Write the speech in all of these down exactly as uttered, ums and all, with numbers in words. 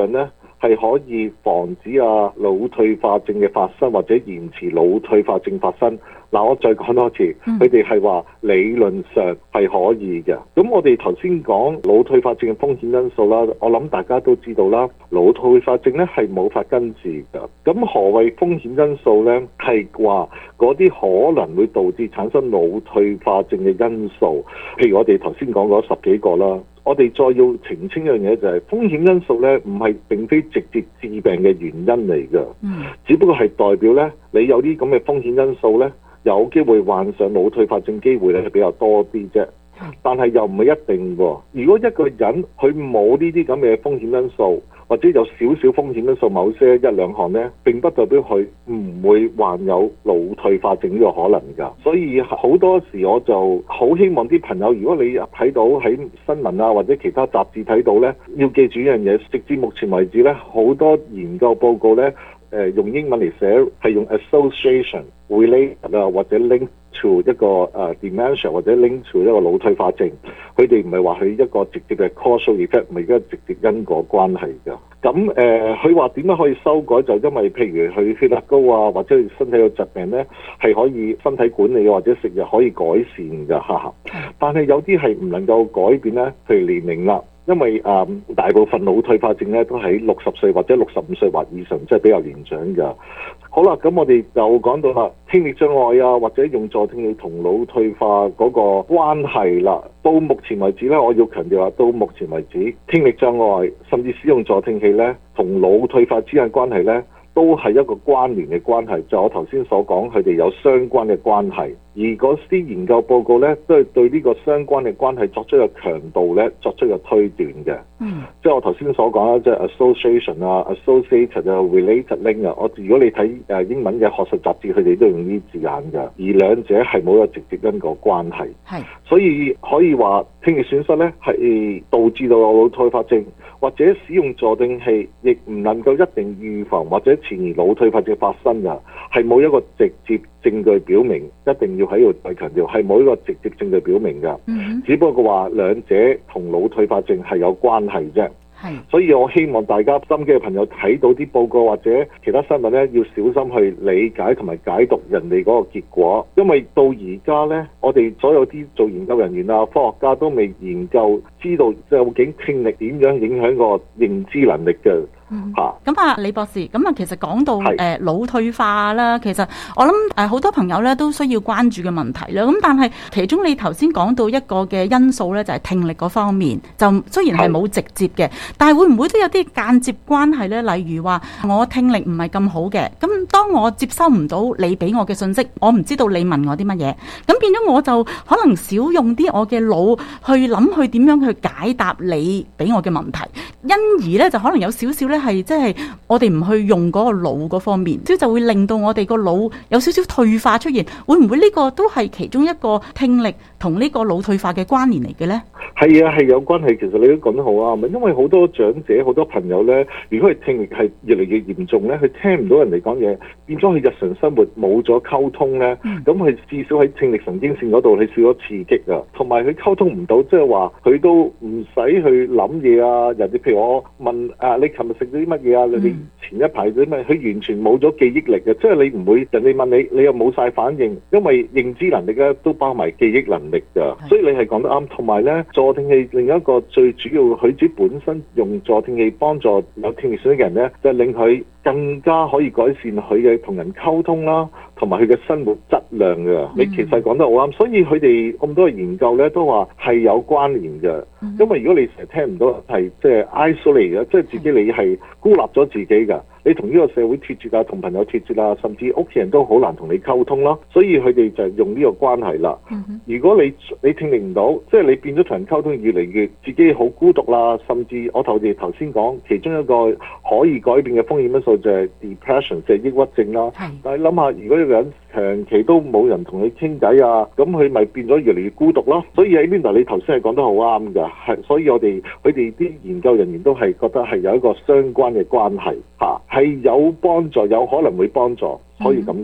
上咧係可以防止啊腦退化症嘅發生，或者延遲腦退化症發生。嗱，我再講多次，佢哋係話理論上係可以嘅。咁我哋頭先講腦退化症嘅風險因素啦，我諗大家都知道啦，腦退化症咧係冇法根治㗎。咁何謂風險因素咧？係話嗰啲可能會導致產生腦退化症嘅因素，譬如我哋頭先講嗰十幾個啦。我哋再要澄清一樣嘢就係風險因素咧，唔係並非直接致病嘅原因嚟㗎，嗯、只不過係代表咧你有啲咁嘅風險因素咧，有機會患上腦退化症機會咧係比較多啲啫。但係又唔係一定喎。如果一個人佢冇呢啲咁嘅風險因素，或者有少少風險因素，某些一兩項呢，並不代表佢唔會患有腦退化症呢個可能㗎。所以好多時我就好希望啲朋友，如果你睇到喺新聞啊或者其他雜誌睇到呢，要記住一樣嘢，直至目前為止呢，好多研究報告呢，呃、用英文嚟寫係用 association、related 啊或者 link to 一個誒、uh, dementia 或者 link to 一個腦退化症，佢哋唔係話佢一個直接嘅 causal effect，唔係一個直接因果關係㗎。咁誒，佢話點樣可以修改？就因為譬如佢血壓高啊，或者佢身體有疾病咧，係可以身體管理或者食藥可以改善㗎，哈哈。但係有啲係唔能夠改變咧，譬如年齡啦。因為誒、嗯、大部分腦退化症咧都喺六十歲或者六十五歲或以上，即係比較年長㗎。好啦，咁我哋就講到啦，聽力障礙啊，或者用助聽器同腦退化嗰個關係啦。到目前為止咧，我要強調話，到目前為止，聽力障礙甚至使用助聽器咧，同腦退化之間關係咧，都係一個關聯嘅關係。就我頭先所講，佢哋有相關嘅關係。而嗰啲研究報告咧，都係對呢個相關嘅關係作出個強度咧，作出個推斷嘅。嗯，即係我頭先所講啦，即係 association 啊、associated 啊、related link 啊。我如果你睇誒英文嘅學術雜誌，佢哋都用呢啲字眼㗎。而兩者係冇一個直接因果關係。係，所以可以話聽力損失咧係導致到腦退化症，或者使用助聽器亦唔能夠一定預防或者遲疑腦退化症發生㗎，係冇一個直接證據表明，一定要喺度再強調，係冇一個直接證據表明㗎。Mm-hmm. 只不過話兩者同腦退化症係有關係啫。係，所以我希望大家心機嘅朋友睇到啲報告或者其他新聞咧，要小心去理解同埋解讀人哋嗰個結果，因為到而家咧，我哋所有啲做研究人員啊、科學家都未研究知道究竟聽力點樣影響個認知能力嘅。嚇，咁啊，李博士，咁啊，其實講到誒腦退化啦，其實我諗誒好多朋友咧都需要關注嘅問題啦。咁但係其中你頭先講到一個嘅因素咧，就係聽力嗰方面，就雖然係冇直接嘅，但係會唔會都有啲間接關係咧？例如話我聽力唔係咁好嘅，咁當我接收唔到你俾我嘅信息，我唔知道你問我啲乜嘢，咁變咗我就可能少用啲我嘅腦去諗去點樣去解答你俾我嘅問題，因而咧就可能有少少咧。係即係我哋唔去用嗰個腦嗰方面，所以就會令到我哋個腦有少少退化出現。會唔會呢個都係其中一個聽力同呢個腦退化嘅關聯嚟嘅呢？係啊，係有關係。其實你都講得好啱，因為好多長者、好多朋友呢，如果佢聽力係越嚟越嚴重呢，佢聽唔到人哋講嘢，變咗佢日常生活冇咗溝通呢。咁佢至少喺聽力神經線嗰度，佢少咗刺激啊，同埋佢溝通唔到，即係話佢都唔使去諗嘢啊。人哋譬如我問啊，你琴日食啲乜嘢啊？你前一排啲咩？佢完全冇咗記憶力嘅，即係你唔會人哋問你，你又冇晒反應，因為認知能力咧都包埋記憶能力㗎。所以你係講得啱。同埋咧，助聽器另一個最主要，佢自己本身用助聽器幫助有聽力損失嘅人咧，就係令佢更加可以改善佢嘅同人溝通啦，同埋佢嘅生活質量㗎。你其實講得好啱，所以佢哋咁多嘅研究咧都話係有關聯嘅。因為如果你成日聽唔到，係即係 isolate 嘅，即係自己你係孤立咗自己㗎。你同呢個社會脫節啊，同朋友脫節啊，甚至屋企人都好難同你溝通咯。所以佢哋就用呢個關係啦。如果你你聽力唔到，即係你變咗同人溝通越嚟越自己好孤獨啦，甚至我頭哋頭先講其中一個可以改變嘅風險因素就係 depression，即係抑鬱症啦。但係諗下，如果一個人長期都冇人同你傾偈啊，咁佢咪變咗越嚟越孤獨咯。所以喺呢度你頭先係講得好啱㗎，係所以我哋佢哋啲研究人員都係覺得係有一個相關嘅關係嚇，係有幫助，有可能會幫助，可以咁講。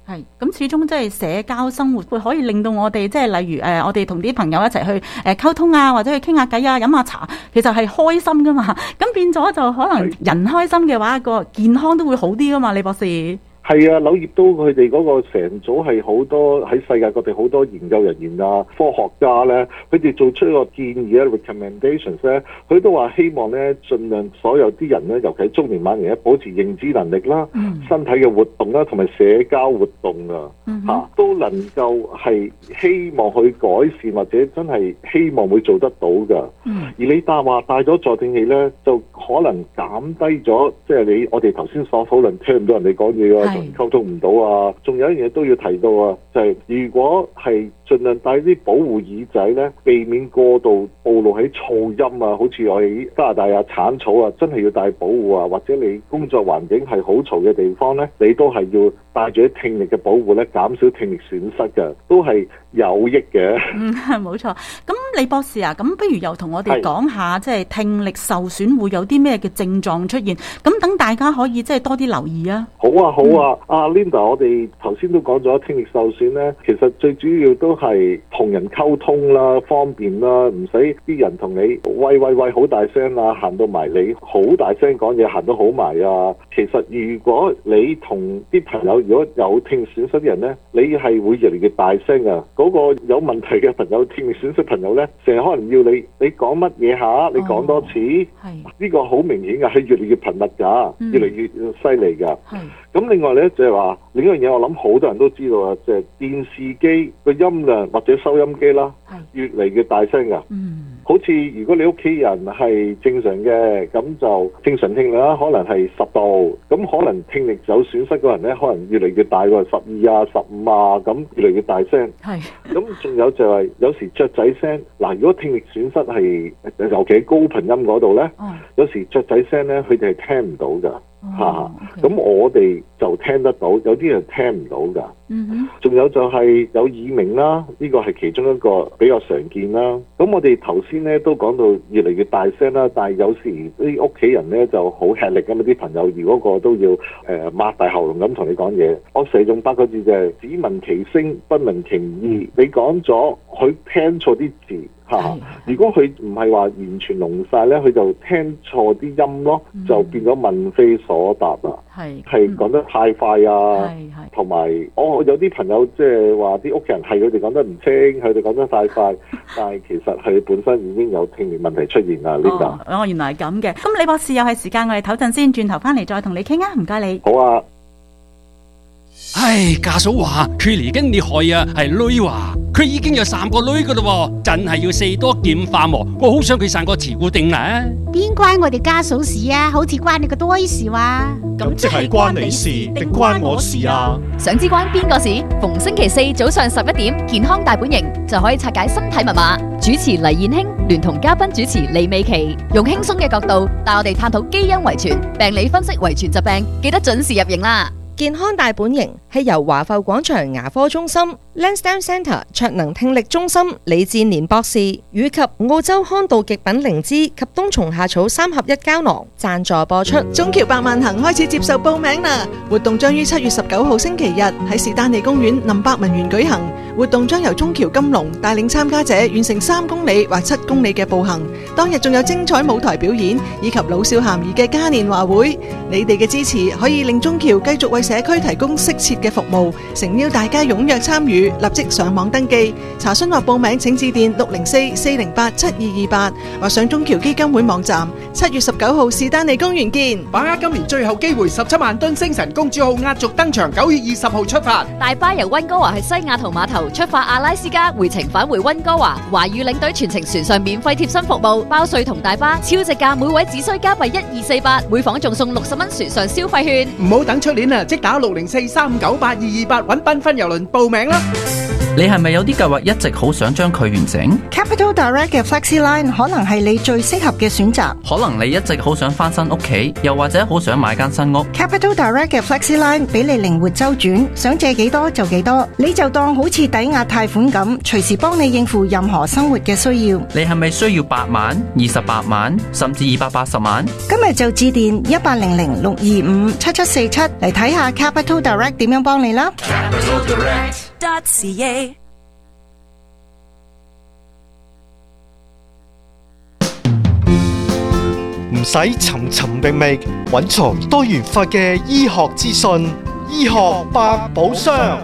係，咁始終即係社交生活會可以令到我哋即係例如誒、呃，我哋同啲朋友一齊去誒溝通啊，或者去傾下偈啊，飲下茶，其實係開心噶嘛。咁變咗就可能人開心嘅話，個健康都會好啲噶嘛，李博士。 係啊，柳葉刀佢哋嗰個成組係好多喺世界各地好多研究人員啊、科學家咧，佢哋做出一個建議咧 recommendations 咧，佢都話希望咧盡量所有啲人咧，尤其係中年晚年咧，保持認知能力啦、嗯、身體嘅活動啦，同埋社交活動啊，嚇、嗯啊、都能夠係希望去改善或者真係希望會做得到㗎。嗯、而你但話戴咗助聽器咧，就可能減低咗即係你我哋頭先所討論聽唔到人哋講嘢啊。溝通唔到啊！仲有一樣嘢都要提到啊，就係、是、如果係盡量戴啲保護耳仔咧，避免過度暴露喺噪音啊，好似我喺加拿大啊鏟草啊，真係要戴保護啊，或者你工作環境係好嘈嘅地方咧，你都係要戴住啲聽力嘅保護咧，減少聽力損失嘅，都係有益嘅。 嗯，冇錯。咁李博士啊，咁不如又同我哋講下，即係聽力受損會有啲咩嘅症狀出現？咁等大家可以即係多啲留意啊。 好啊，好啊。阿、嗯啊、Linda，我哋頭先都講咗聽力受損咧，其實最主要都係同人溝通啦，方便啦，唔使啲人同你喂喂喂好大聲啊，行到埋你好大聲講嘢，行到好埋啊。其實如果你同啲朋友如果有聽力損失啲人咧，你係會越嚟越大聲啊。嗰、那個有問題嘅朋友，聽力損失朋友咧，成日可能要你你講乜嘢下，你講多次，呢、哦、個好明顯㗎，係越嚟越頻密㗎、嗯，越嚟越犀利㗎。咁另外咧就係、是、話另一樣嘢，我諗好多人都知道啊，就係、是、電視機個音量或者收音機啦，越嚟越大聲㗎。嗯，好似如果你屋企人係正常嘅，咁就正常聽力啦，可能係十度，咁可能聽力有損失嗰人咧，可能越嚟越大喎，十二啊、十五啊，咁越嚟越大聲。係，咁仲有就係、是、有時雀仔聲，嗱，如果聽力損失係尤其喺高頻音嗰度咧，有時雀仔聲咧，佢哋係聽唔到㗎。嚇、哦！咁、okay. 我哋就聽得到，有啲人聽唔到㗎。嗯哼。仲有就係有耳鳴啦，呢、這個係其中一個比較常見啦。咁我哋頭先咧都講到越嚟越大聲啦，但係有時啲屋企人咧就好吃力咁啊！啲朋友如果個都要誒擘、呃、大喉嚨咁同你講嘢，我成日用八個字就係只聞其聲不聞其意。你講咗佢聽錯啲字。嚇！如果佢唔係話完全聾晒咧，佢就聽錯啲音咯，嗯、就變咗問非所答啦。係係講得太快啊！係係。同埋我有啲朋友即係話啲屋企人係佢哋講得唔清，佢哋講得太快，但係其實佢本身已經有聽力問題出現啦。呢個哦，原來係咁嘅。咁李博士又係時間，我哋唞陣先，轉頭翻嚟再同你傾啊！唔該你。 好啊。 唉，家嫂話佢嚟緊你害啊，係女話佢已經有三個女噶啦，真係要四多劍化喎。我好想佢生個慈姑定啦。 邊關我哋家嫂事啊？好似關你個多事話。 咁即係關你事定關我事啊？ 想知關邊個事？逢星期四早上十一點，健康大本營就可以拆解身體密碼。主持黎燕卿聯同嘉賓主持李美琪，用輕鬆嘅角度帶我哋探討基因遺傳、病理分析遺傳疾病，記得準時入營啦。 健康大本營係由華埠廣場牙科中心、Lansdowne Centre 卓能聽力中心李志年博士以及澳洲康道極品靈芝及冬蟲夏草三合一膠囊贊助播出。 中橋百萬行開始接受報名啦！活動將於七月十九號星期日喺士丹利公園林百文園舉行。活動將由中橋金龍帶領參加者完成三公里或七公里嘅步行。當日仲有精彩舞台表演以及老少咸宜嘅嘉年華會。你哋嘅支持可以令中橋繼續為社區提供適切嘅服務，誠邀大家踴躍參與，立即上網登記查詢或報名，請致電六零四四零八七二二八或上中橋基金會網站。七月十九號士丹利公園見， 把握今年最後機會，十七萬噸星辰公主號壓軸登場，九月二十號出發。 大巴由溫哥華去西雅圖碼頭出發阿拉斯加，回程返回溫哥華。華語領隊全程船上免費貼身服務，包稅同大巴，超值價，每位只需加幣一二四八，每房仲送六十蚊船上消費券。 唔好等出年啊，即打六零四三五九八二二八揾繽紛郵輪報名啦！ 你係咪有啲計劃一直好想將佢完成？ Capital Direct 嘅 FlexiLine 可能係你最適合嘅選擇。 可能你一直好想翻新屋企，又或者好想買間新屋。 Capital Direct 嘅 FlexiLine 俾你靈活周轉，想借幾多就幾多，你就當好似抵押貸款咁，隨時幫你應付任何生活嘅需要。 你係咪需要八萬、二十八萬，甚至二百八十萬？ 今日就致電一八零零六二五七七四七嚟睇下 Capital Direct 點樣幫你啦。 唔使尋尋覓覓，揾從多元化嘅醫學資訊，醫學百寶箱。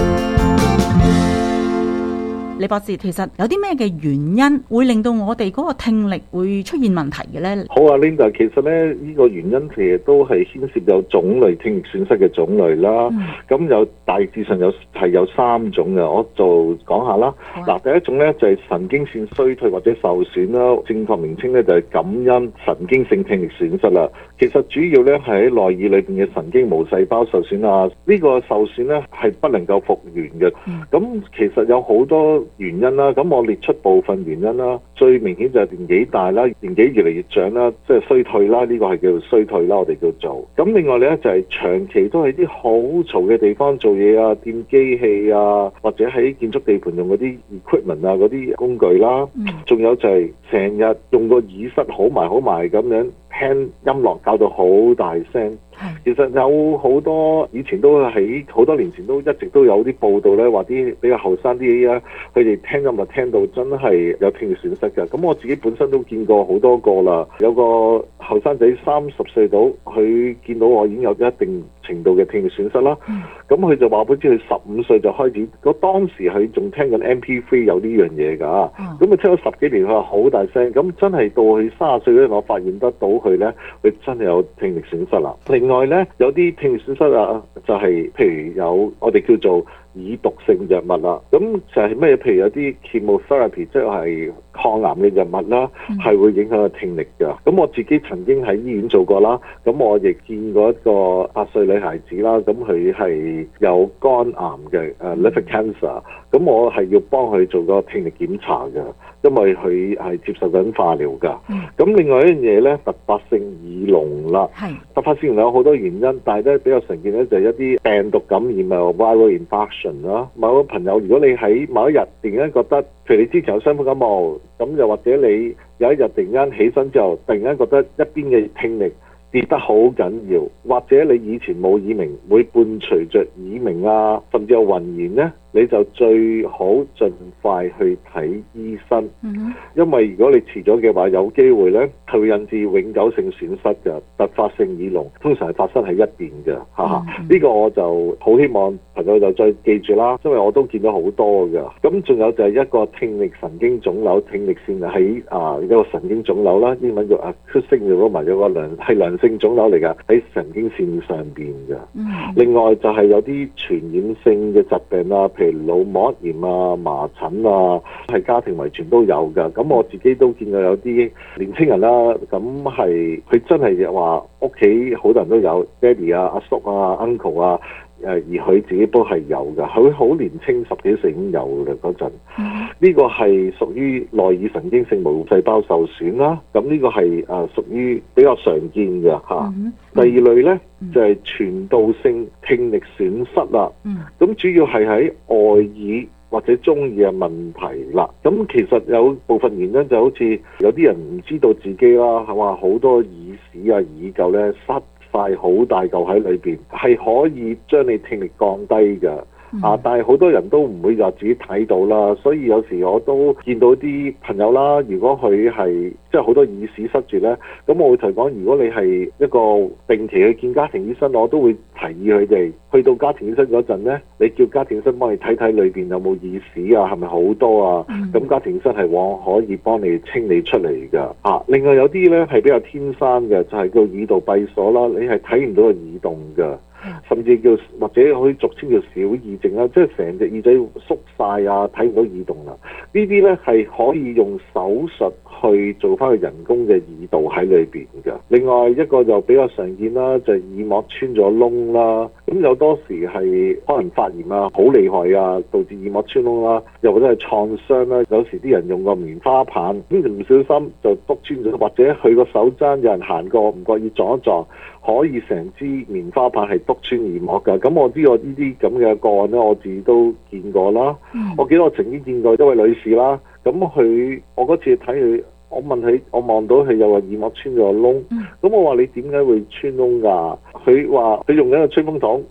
李博士，其實有啲咩嘅原因會令到我哋嗰個聽力會出現問題嘅呢？ 好啊 Linda， 其實咧呢、這個原因其實都係牽涉有種類聽力損失嘅種類啦。咁、嗯、有大致上有係有三種嘅，我就講下啦。嗱、啊，第一種咧就係、是、神經線衰退或者受損啦，正確名稱咧就係、是、感因神經性聽力損失啦。其實主要咧係喺內耳裏邊嘅神經毛細胞受損啊，呢、這個受損咧係不能夠復原嘅。咁、嗯、其實有好多原因啦，咁我列出部分原因啦。最明顯就係年紀大啦，年紀越嚟越長啦，即係衰退啦，呢、這個係叫做衰退啦，我哋叫做。咁另外咧就係長期都喺啲好嘈嘅地方做嘢啊，掂機器啊，或者喺建築地盤用嗰啲 equipment 啊，嗰啲工具啦。仲、嗯、有就係成日用個耳塞好埋好埋咁樣聽音樂，搞到好大聲。其實有好多以前都喺好多年前都一直都有啲報道咧，話啲比較後生啲啊，佢哋聽音樂聽到真係有聽力損失嘅。咁我自己本身都見過好多個啦，有個後生仔三十歲到，佢見到我已經有一定程度嘅聽力損失啦。咁佢就話俾我知，佢十五歲就開始，嗰當時佢仲聽緊 M P 三 有呢樣嘢㗎。咁佢聽咗十幾年，佢話好大聲。咁真係到佢三十歲嗰陣，我發現得到佢咧，佢真係有聽力損失啦。另外咧，有啲聽力損失啊，就係、是、譬如有我哋叫做耳毒性藥物啦。咁就係咩？譬如有啲 chemotherapy，即係抗癌嘅藥物啦，係、嗯、會影響個聽力㗎。咁我自己曾經喺醫院做過啦，咁我亦見過一個八歲女孩子啦，咁佢係有肝癌嘅，誒、uh, liver cancer。咁我係要幫佢做個聽力檢查㗎，因為佢係接受緊化療㗎。咁、嗯、另外一樣嘢咧，突發性耳聾啦。突發性耳聾有好多原因，但係咧比較常見咧就係一啲病毒感染啊 viral infection 啦。某個朋友，如果你喺某一日突然間覺得，譬如你之前有傷風感冒，咁又或者你有一日突然間起身之後，突然間覺得一邊嘅聽力跌得好緊要，或者你以前冇耳鳴，會伴隨着耳鳴啊，甚至有暈眩呢，你就最好盡快去睇醫生。嗯、因為如果你遲咗嘅話，有機會呢係會引致永久性損失嘅。突發性耳聾通常係發生喺一邊嘅，哈哈。呢、嗯這個我就好希望朋友就再記住啦，因為我都見到好多嘅。咁仲有就係一個聽力神經腫瘤，聽力線喺啊一個神經腫瘤啦，英文叫 acoustic neuroma，有個良係良性腫瘤嚟㗎，喺神經線上邊嘅。嗯、另外就係有啲傳染性嘅疾病啊，譬如腦膜炎啊、麻疹啊，係家庭遺傳都有㗎。咁我自己都見到有啲年青人啦，咁係佢真係話屋企好多人都有，爹哋啊、阿叔啊、uncle 啊，誒而佢自己都係有㗎。佢好年青，十幾歲已經有㗎嗰陣。呢、嗯、個係屬於內耳神經性毛細胞受損啦。咁呢個係誒屬於比較常見嘅嚇。嗯、第二類呢，嗯、就係傳導性聽力損失啦。咁、嗯、主要係喺外耳或者中耳嘅問題啦。咁其實有部分原因就好似有啲人唔知道自己啦，係話好多耳屎啊、耳垢咧塞塊好大嚿喺裏邊，係可以將你聽力降低嘅。嗯、啊！但係好多人都唔會話自己睇到啦，所以有時我都見到啲朋友啦，如果佢係即係好多耳屎塞住呢，咁我會同佢講，如果你係一個定期去見家庭醫生，我都會提議佢哋去到家庭醫生嗰陣呢，你叫家庭醫生幫你睇睇裏邊有冇耳屎啊，係咪好多啊？咁、嗯、家庭醫生係往可以幫你清理出嚟㗎。啊，另外有啲呢係比較天生嘅，就係、是、叫耳道閉鎖啦，你係睇唔到個耳洞㗎。甚至叫或者可以俗稱叫小耳症啦，即係成隻耳仔縮晒啊，睇唔到耳洞啦。呢啲呢係可以用手術去做翻個人工嘅耳道喺裏邊嘅。另外一個就比較常見啦，就係耳膜穿咗窿啦。咁有多時係可能發炎啊，好厲害啊，導致耳膜穿窿啦，又或者係創傷啦。有時啲人用個棉花棒，咁就唔小心就篤穿咗，或者佢個手踭有人行過唔覺意撞一撞，可以成支棉花棒係篤穿耳膜㗎。咁我知我呢啲咁嘅個案咧，我自己都見過啦。嗯、我記得我曾經見過一位女士啦，咁佢我嗰次睇佢，我問佢，我望到佢有個耳膜穿咗個窿，咁、嗯、我話你點解會穿窿㗎？佢話佢用緊個吹風筒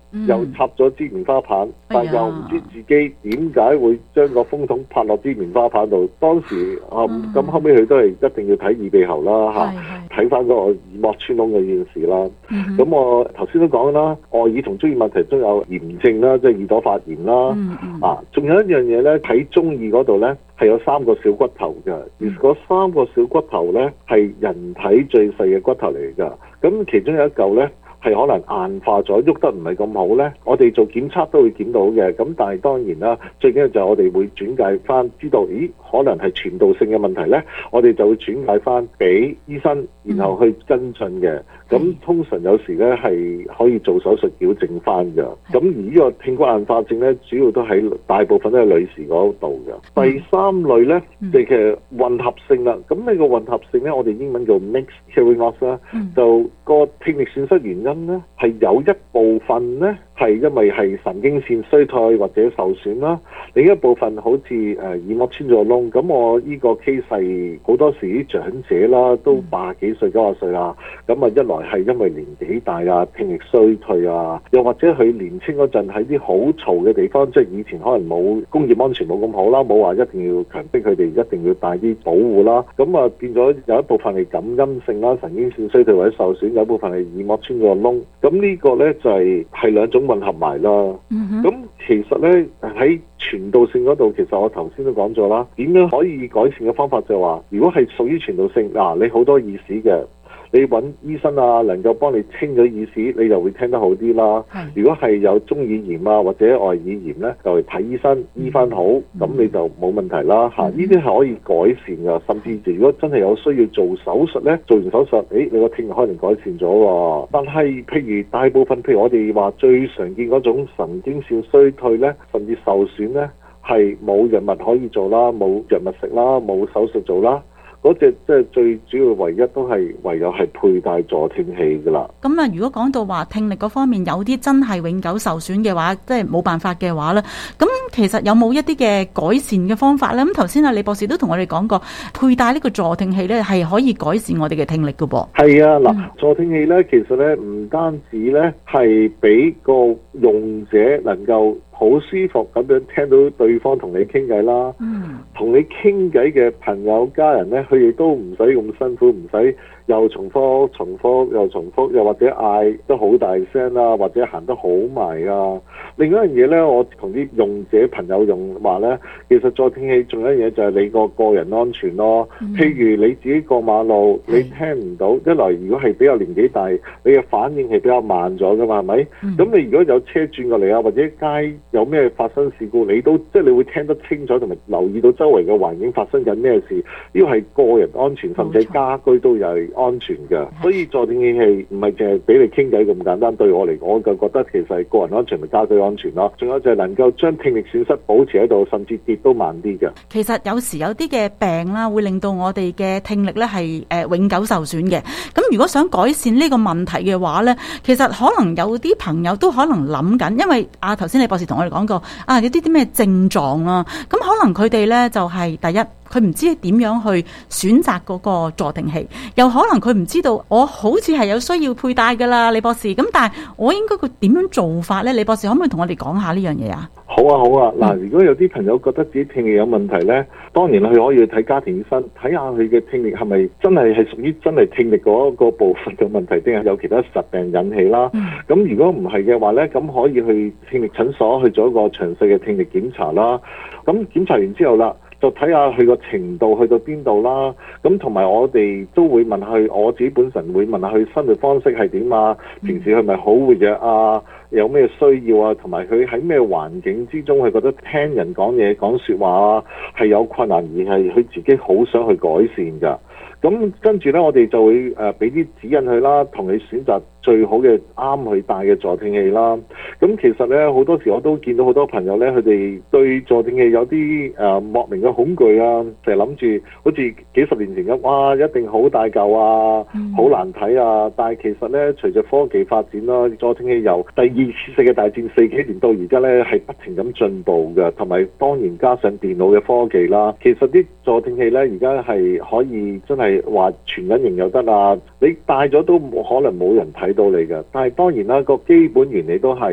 嗯、 又插咗支棉花棒，但又唔知自己點解會將個風筒拍落支棉花棒度。當時啊，咁、嗯、後尾佢都係一定要睇耳鼻喉啦嚇，睇翻嗰個耳膜穿窿嘅件事啦。咁、嗯、我頭先都講啦，外耳同中耳問題都有炎症啦，即係耳朵發炎啦。嗯嗯、啊，仲有一樣嘢咧，喺中耳嗰度咧係有三個小骨頭嘅，而嗰三個小骨頭咧係人體最細嘅骨頭嚟㗎。咁其中有一嚿咧係可能硬化咗，喐得唔係咁好咧，我哋做檢測都會檢到嘅。咁但係當然啦，最緊要就係我哋會轉介翻，知道咦可能係傳導性嘅問題咧，我哋就會轉介翻俾醫生，然後去跟進嘅。咁、嗯、通常有時咧係可以做手術矯正翻嘅。咁、嗯、而呢個聽骨硬化症咧，主要都喺大部分都係女士嗰度嘅。嗯、第三類咧，即係其實混合性啦。咁呢個混合性咧，我哋英文叫 mixed hearing loss 啦，就個聽力損失原因咧係有一部分咧係因為係神經線衰退或者受損啦，另一部分好似誒耳膜穿咗窿。咁我呢個 case 係好多時啲長者啦，都八十幾歲、九十歲啦，咁啊一來係因為年紀大啊，聽力衰退啊，又或者佢年青嗰陣喺啲好嘈嘅地方，即係以前可能冇工業安全冇咁好啦，冇話一定要強迫佢哋一定要帶啲保護啦，咁啊變咗有一部分係感音性啦，神經線衰退或者受損，有一部分係耳膜穿咗窿。咁呢個咧就係係兩種混合埋啦。咁、嗯、其實咧喺傳導性嗰度，其實我頭先都講咗啦，點樣可以改善嘅方法就係話，如果係屬於傳導性，嗱、啊、你好多耳屎嘅，你揾醫生啊，能夠幫你清咗耳屎，你就會聽得好啲啦。如果係有中耳炎啊或者外耳炎咧，就睇醫生醫翻好，咁、嗯、你就冇問題啦嚇。呢啲係可以改善噶，甚至如果真係有需要做手術咧，做完手術，誒你個聽力可能改善咗喎。但係譬如大部分，譬如我哋話最常見嗰種神經線衰退咧，甚至受損咧，係冇藥物可以做啦，冇藥物食啦，冇手術做啦。嗰隻即係最主要，唯一都係唯有係佩戴助聽器噶啦。 咁啊，如果講到話聽力嗰方面有啲真係永久受損嘅話，即係冇辦法嘅話咧，咁其實有冇一啲嘅改善嘅方法咧？咁頭先啊李博士都同我哋講過，佩戴呢個助聽器咧係可以改善我哋嘅聽力噶噃。係啊，嗱、嗯，助聽器咧其實咧唔單止咧係俾個用者能夠好舒服咁樣聽到對方同你傾偈啦，同、嗯、你傾偈嘅朋友家人咧，佢哋都唔使咁辛苦，唔使又重複重複又重複，又或者嗌得好大聲啊，或者行得好埋啊。另外一樣嘢咧，我同啲用者朋友用話咧，其實助聽器仲有一樣嘢就係你個個人安全咯。嗯、譬如你自己過馬路，你聽唔到，一來如果係比較年紀大，你嘅反應係比較慢咗噶嘛，係咪？咁、嗯、你如果有車轉過嚟啊，或者街有咩發生事故，你都即係你會聽得清楚，同埋留意到周圍嘅環境發生緊咩事。呢個係個人安全，甚至家居都有安全嘅。所以助聽器唔係淨係俾你傾偈咁簡單。對我嚟講，我就覺得其實係個人安全同家居安全咯。仲有就係能夠將聽力損失保持喺度，甚至跌都慢啲嘅。其實有時有啲嘅病啦，會令到我哋嘅聽力咧係誒永久受損嘅。咁如果想改善呢個問題嘅話咧，其實可能有啲朋友都可能諗緊，因為啊頭先李博士同我哋講過啊，有啲啲咩症狀啊，咁可能佢哋咧就係、是、第一，佢唔知點樣去選擇嗰個助聽器，又可能佢唔知道我好似係有需要佩戴噶啦，李博士。咁但係我應該佢點樣做法咧？李博士可唔可以同我哋講下呢樣嘢啊？好啊，好啊。嗱、嗯，如果有啲朋友覺得自己聽力有問題咧，當然佢可以去睇家庭醫生，睇下佢嘅聽力係咪真係係屬於真係聽力嗰個部分嘅問題，定係有其他疾病引起啦。咁、嗯、如果唔係嘅話咧，咁可以去聽力診所去做一個詳細嘅聽力檢查啦。咁檢查完之後啦，就睇下佢個程度去到邊度啦，咁同埋我哋都會問佢，我自己本身會問下佢生活方式係點啊，平時係咪好活躍啊，有咩需要啊，同埋佢喺咩環境之中，佢覺得聽人講嘢講說話啊係有困難，而係佢自己好想去改善㗎。咁跟住咧，我哋就會誒俾啲指引佢啦，同你選擇最好嘅啱佢戴嘅助聽器啦。咁其實咧，好多時我都見到好多朋友咧，佢哋對助聽器有啲誒、呃、莫名嘅恐懼啊，成日諗住好似幾十年前咁，哇一定好大嚿啊，好、嗯、難睇啊。但係其實咧，隨着科技發展啦，助聽器由第二次世界大戰四幾年到而家咧，係不停咁進步嘅，同埋當然加上電腦嘅科技啦。其實啲助聽器咧，而家係可以真係話全隱形又得啊！你戴咗都冇可能冇人睇到你嘅。但係當然啦，個基本原理都係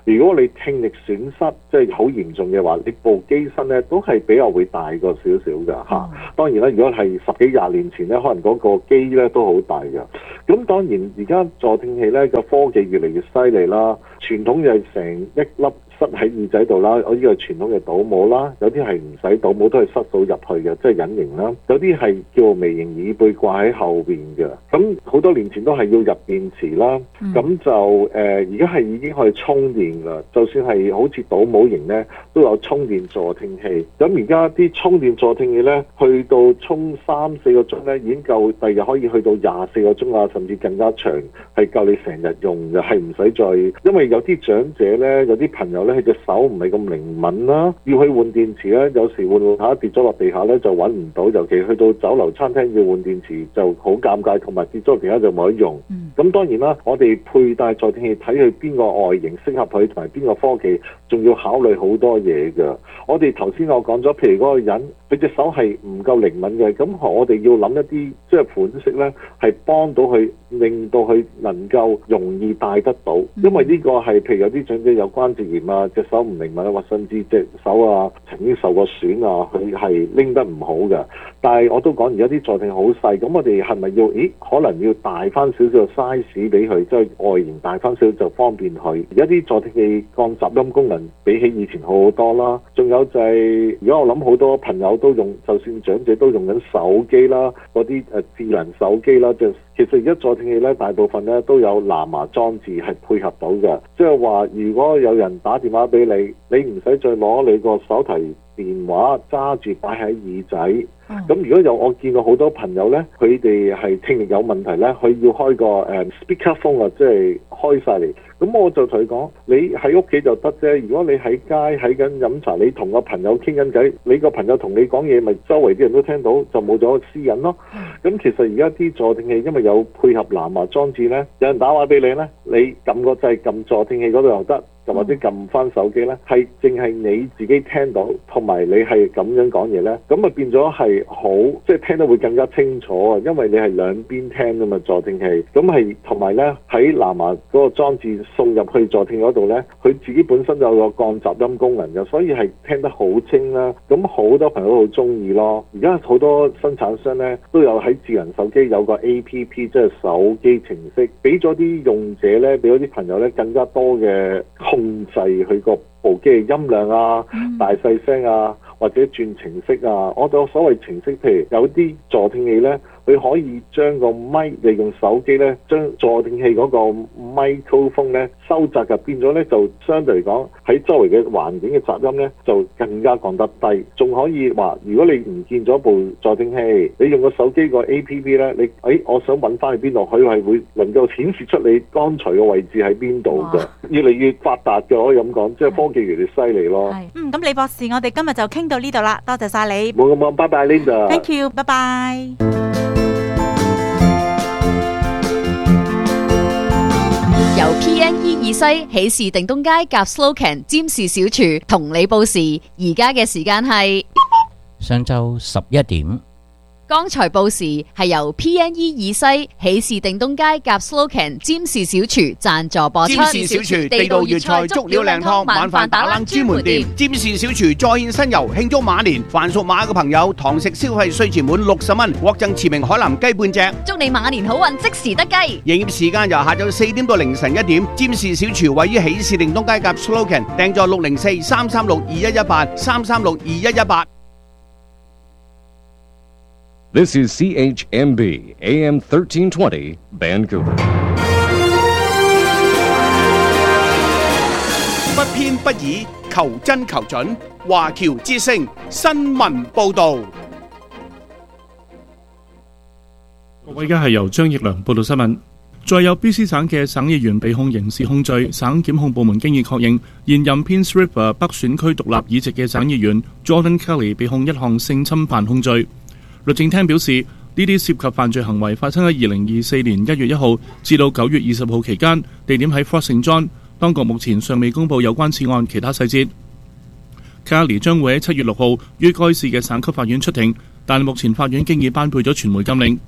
如果你聽力損失即係好嚴重嘅話，你部機身咧都係比較會大過少少㗎嚇。當然啦，如果係十幾廿年前咧，可能嗰個機咧都好大㗎。咁當然而家助聽器咧個科技越嚟越犀利啦，傳統就係成一粒塞喺耳仔度啦，我呢個係傳統嘅倒模啦，有啲係唔使倒模都係塞到入去嘅，即係隱形啦。有啲係叫微型耳背掛喺後邊嘅。咁好多年前都係要入電池啦，咁、嗯、就誒而家係已經可以充電啦。就算係好似倒模型咧，都有充電助聽器。咁而家啲充電助聽器咧，去到充三四個鐘咧，已經夠，第日可以去到廿四個鐘啊，甚至更加長，係夠你成日用嘅，係唔使再。因為有啲長者咧，有啲朋友咧，佢隻手唔係咁靈敏啦，要去換電池咧，有時換換下跌咗落地下咧就揾唔到，尤其去到酒樓餐廳要換電池就好尷尬，同埋跌咗落地下就冇得用。咁、嗯、當然啦，我哋佩戴助聽器睇佢邊個外形適合佢，同埋邊個科技，仲要考慮好多嘢㗎。我哋頭先我講咗，譬如嗰個人佢隻手係唔夠靈敏嘅，咁我哋要諗一啲即係款式咧，係幫到佢，令到佢能夠容易戴得到。因為呢個係譬如有啲長者有關節炎啊，隻手唔靈敏啊，或甚至隻手啊曾經受過損啊，佢係拎得唔好嘅。但係我都講而家啲助聽好細，咁我哋係咪要？咦，可能要大翻少少 size 俾佢，即係外形大翻少少就方便佢。而家啲助聽器降雜音功能比起以前好好多啦。仲有就係、是，如果我諗好多朋友都用，就算長者都用緊手機啦，嗰啲誒智能手機啦，就其實而家助聽器咧，大部分咧都有藍牙裝置係配合到嘅，即係話如果有人打電話俾你，你唔使再攞你個手提電話揸住擺喺耳仔。咁、嗯、如果有我見過好多朋友咧，佢哋係聽力有問題咧，佢要開個誒、uh, speaker phone 啊，即係開晒嚟。咁我就同佢講，你喺屋企就得啫。如果你喺街喺緊飲茶，你同個朋友傾緊偈，你個朋友同你講嘢，咪周圍啲人都聽到，就冇咗私隱咯。咁、嗯、其實而家啲助聽器因為有配合藍牙裝置咧，有人打話俾你咧，你撳個掣撳助聽器嗰度又得。或者撳翻手機咧，係淨係你自己聽到，同埋你係咁樣講嘢咧，咁啊變咗係好，即係聽得會更加清楚啊！因為你係兩邊聽噶嘛助聽器，咁係同埋咧喺藍牙嗰個裝置送入去助聽嗰度咧，佢自己本身有個降雜音功能嘅，所以係聽得好清啦。咁好多朋友都好中意咯。而家好多生產商咧都有喺智能手機有個 A P P， 即係手機程式，俾咗啲用者咧，俾咗啲朋友咧更加多嘅控制佢個部機嘅音量啊、大細聲啊，或者轉程式啊。我哋所謂程式，譬如有啲助聽器咧，佢可以將個咪利用手機咧，將助聽器嗰個麥克風咧收窄嘅，變咗咧就相對嚟講喺周圍嘅環境嘅雜音咧就更加降得低。仲可以話，如果你唔見咗部助聽器，你用個手機個 A P P 咧，你誒、哎、我想揾翻去邊度，佢係會能夠顯示出你剛才嘅位置喺邊度嘅，越嚟越發達嘅，可以咁講，即係科技越嚟越犀利咯。 嗯，咁李博士，我哋今日就傾到呢度啦，多謝晒你。 冇咁冇，拜拜 Linda。Thank you， 拜拜。 由 P N E 二西喜事定東街夾 Slocan 占士小廚同你報時，而家嘅時間係上晝十一點。 剛才報時係由 P N E 二西喜事定東街夾 Slocan 占士小廚贊助播出。 占士小廚地道粵菜足料靚湯晚飯打冷專門店。占士小廚再現新遊慶祝馬年，凡屬馬嘅朋友堂食消費稅前滿六十蚊，獲贈馳名海南雞半隻。 祝你馬年好運，即時得雞。 營業時間由下晝四點到凌晨一點。占士小廚位於喜事定東街夾 Slocan， 訂座六零四三三六二一一八三三六二一一八。 This is C H M B A M thirteen twenty Vancouver。 不偏不倚，求真求準。華僑之聲新聞報導。 各位，而家係由張奕良報道新聞。再有 B C 省嘅省議員被控刑事控罪，省檢控部門經已確認，現任 Prince Ripper 北選區獨立議席嘅省議員 Jordan Kelly 被控一項性侵犯控罪。律政廳表示，呢啲涉及犯罪行為發生喺二零二四年一月一號至到九月二十號期間，地點喺 Fort Saint John。當局目前尚未公布有關此案其他細節。Kelly 將會喺七月六號於該市嘅省級法院出庭，但目前法院經已頒布咗傳媒禁令。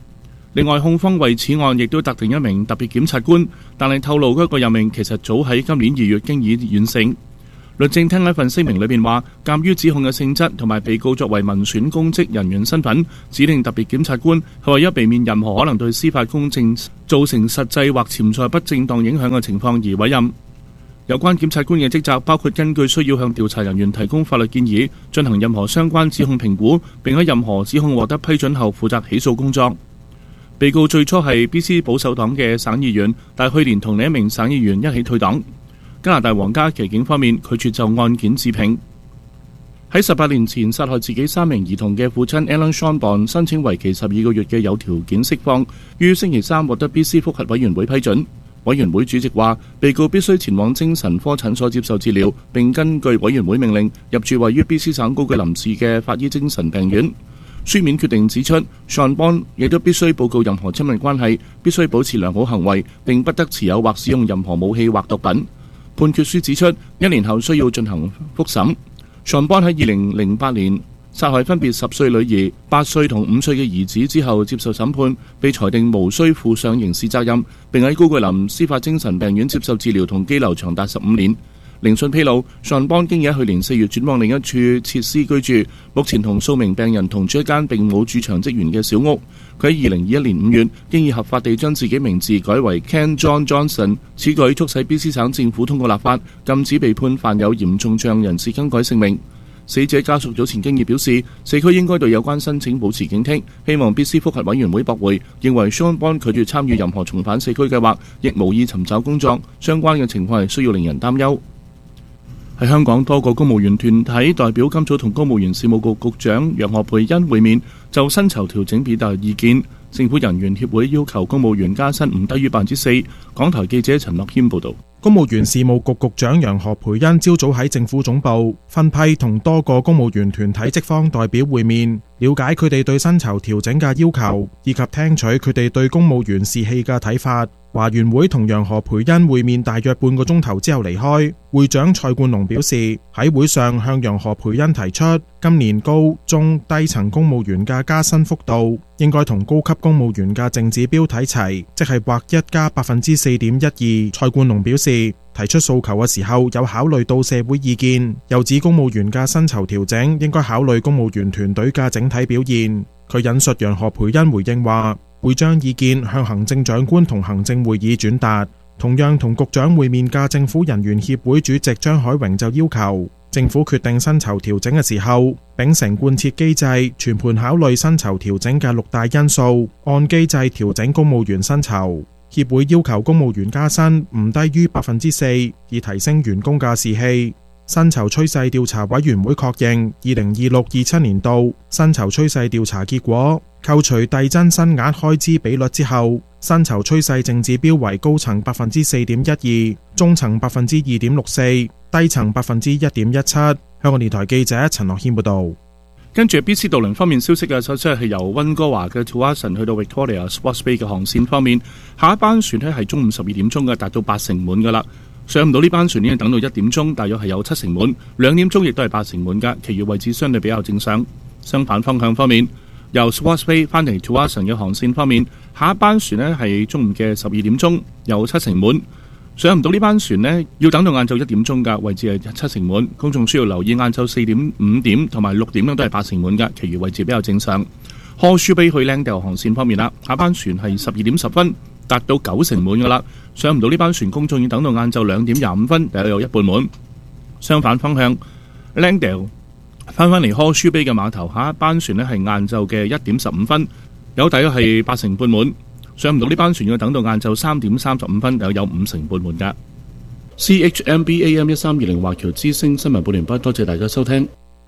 另外，控方為此案亦都特定一名特別檢察官，但係透露嗰個任命其實早喺今年二月經已完成。律政廳一份聲明裏邊話，鑑於指控嘅性質同埋被告作為民選公職人員身份，指定特別檢察官係為咗避免任何可能對司法公正造成實際或潛在不正當影響嘅情況而委任。有關檢察官嘅職責包括根據需要向調查人員提供法律建議，進行任何相關指控評估，並喺任何指控獲得批准後負責起訴工作。被告最初係 B C 保守黨嘅省議員，但去年同另一名省議員一起退黨。加拿大皇家騎警方面拒絕就案件置評。喺十八年前殺害自己三名兒童嘅父親 Alan Sean 申請為期十二個月嘅有條件釋放，於星期三獲得 B C 覆核委員會批准。委員會主席話，被告必須前往精神科診所接受治療，並根據委員會命令入住位於 B C 省高居林市嘅法醫精神病院。書面決定指出 Sean Bond 亦都必須報告任何親密關係，必須保持良好行為，並不得持有或使用任何武器或毒品。判決書指出，一年後需要進行復審。Sean Bond 喺二零零八年殺害分別十歲女兒、八歲同五歲嘅兒子之後接受審判，被裁定無需負上刑事責任，並喺高居林司法精神病院接受治療同羈留長達十五年。聆訊披露，Sean Bond經已喺去年四月轉往另一處設施居住，目前同數名病人同住一間並冇駐場職員嘅小屋。佢喺二零二一年五月經已合法地將自己名字改為 Ken John Johnson， 此舉促使 B C 省政府通過立法，禁止被判犯有嚴重障人士更改姓名。死者家屬早前經已表示，社區應該對有關申請保持警惕，希望 B C 覆核委員會駁回，認為 Sean Bond 拒絕參與任何重返社區計劃，亦無意尋找工作，相關嘅情況係需要令人擔憂。喺香港，多個公務員團體代表今早同公務員事務局局長楊何蓓茵會面，就薪酬調整表達意見。政府人員協會要求公務員加薪唔低於百分之四。港台記者陳樂謙報導。 公務員事務局局長楊何蓓茵朝早喺政府總部分批同多個公務員團體職方代表會面，了解佢哋對薪酬調整嘅要求，以及聽取佢哋對公務員士氣嘅睇法。華員會同楊何蓓茵會面大約半個鐘頭之後離開。會長蔡冠龍表示，喺會上向楊何蓓茵提出，今年高中低層公務員嘅加薪幅度應該同高級公務員嘅淨指標睇齊，即係劃一加百分之四點一二。蔡冠龍表示，提出訴求嘅時候有考慮到社會意見，又指公務員嘅薪酬調整應該考慮公務員團隊嘅整體表現。佢引述楊何蓓茵回應話，會將意見向行政長官同行政會議轉達。同樣同局長會面嘅政府人員協會主席張海榮就要求政府決定薪酬調整嘅時候，秉承貫徹機制，全盤考慮薪酬調整嘅六大因素，按機制調整公務員薪酬。協會要求公務員加薪唔低於百分之四，以提升員工嘅士氣。薪酬趨勢調查委員會確認，二零二六二七年度薪酬趨勢調查結果，扣除遞增薪額開支比率之後，薪酬趨勢淨指標為高層百分之四點一二，中層百分之二點六四，低層百分之一點一七。香港電台記者陳樂謙報道。 跟住 B C 渡輪方面消息嘅，首先係由溫哥華嘅 Tsawwassen 去到 Victoria Sports Bay 嘅航線方面，下一班船呢係中午十二點鐘嘅，達到八成滿噶啦。上唔到呢班船已經等到一點鐘，大約係有七成滿，兩點鐘亦都係八成滿噶，其餘位置相對比較正常。相反方向方面，由 Sports Bay 翻嚟 Tsawwassen 嘅航線方面，下一班船呢係中午嘅十二點鐘，有七成滿。上唔到呢班船呢，要等到晏晝一點鐘噶，位置係七成滿。公眾需要留意晏晝四點、五點同埋六點都係八成滿噶，其餘位置比較正常。Horseshoe Bay 去 Langdale 航線方面啦，下班船係十二點十分，達到九成滿噶啦。上唔到呢班船，公眾要等到晏晝兩點廿五分，大約有一半滿。相反方向 Langdale 翻返嚟 Horseshoe Bay 嘅碼頭，下一班船呢係晏晝嘅一點十五分，有大約係八成半滿。上唔到呢班船要等到晏晝三點三十五分，有有五成半滿㗎。C H M B A M 一三二零華僑之聲新聞報完畢，多謝大家收聽。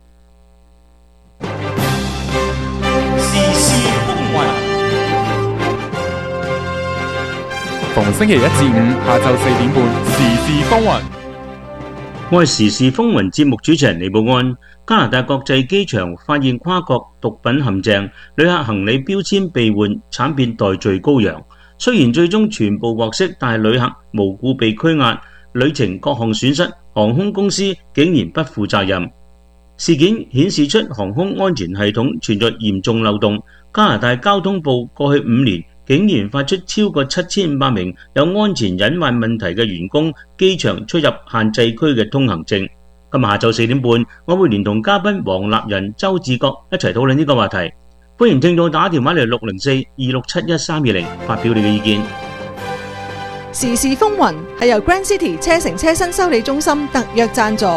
時事風雲，逢星期一至五下晝四點半，時事風雲。 我係時事風雲節目主持人李寶安。加拿大國際機場發現跨國毒品陷阱，旅客行李標籤被換，慘變代罪羔羊。雖然最終全部獲釋，但係旅客無故被拘押，旅程各項損失，航空公司竟然不負責任。事件顯示出航空安全系統存在嚴重漏洞。加拿大交通部過去五年竟然發出超過七千五百名有安全隱患問題嘅員工機場出入限制區嘅通行證。今日下晝四點半，我會連同嘉賓黃立仁、周志國一齊討論呢個話題。歡迎聽眾打電話嚟六零四二六七一三二零發表你嘅意見。 時事風雲係由 Grand City 車城車身修理中心特約贊助。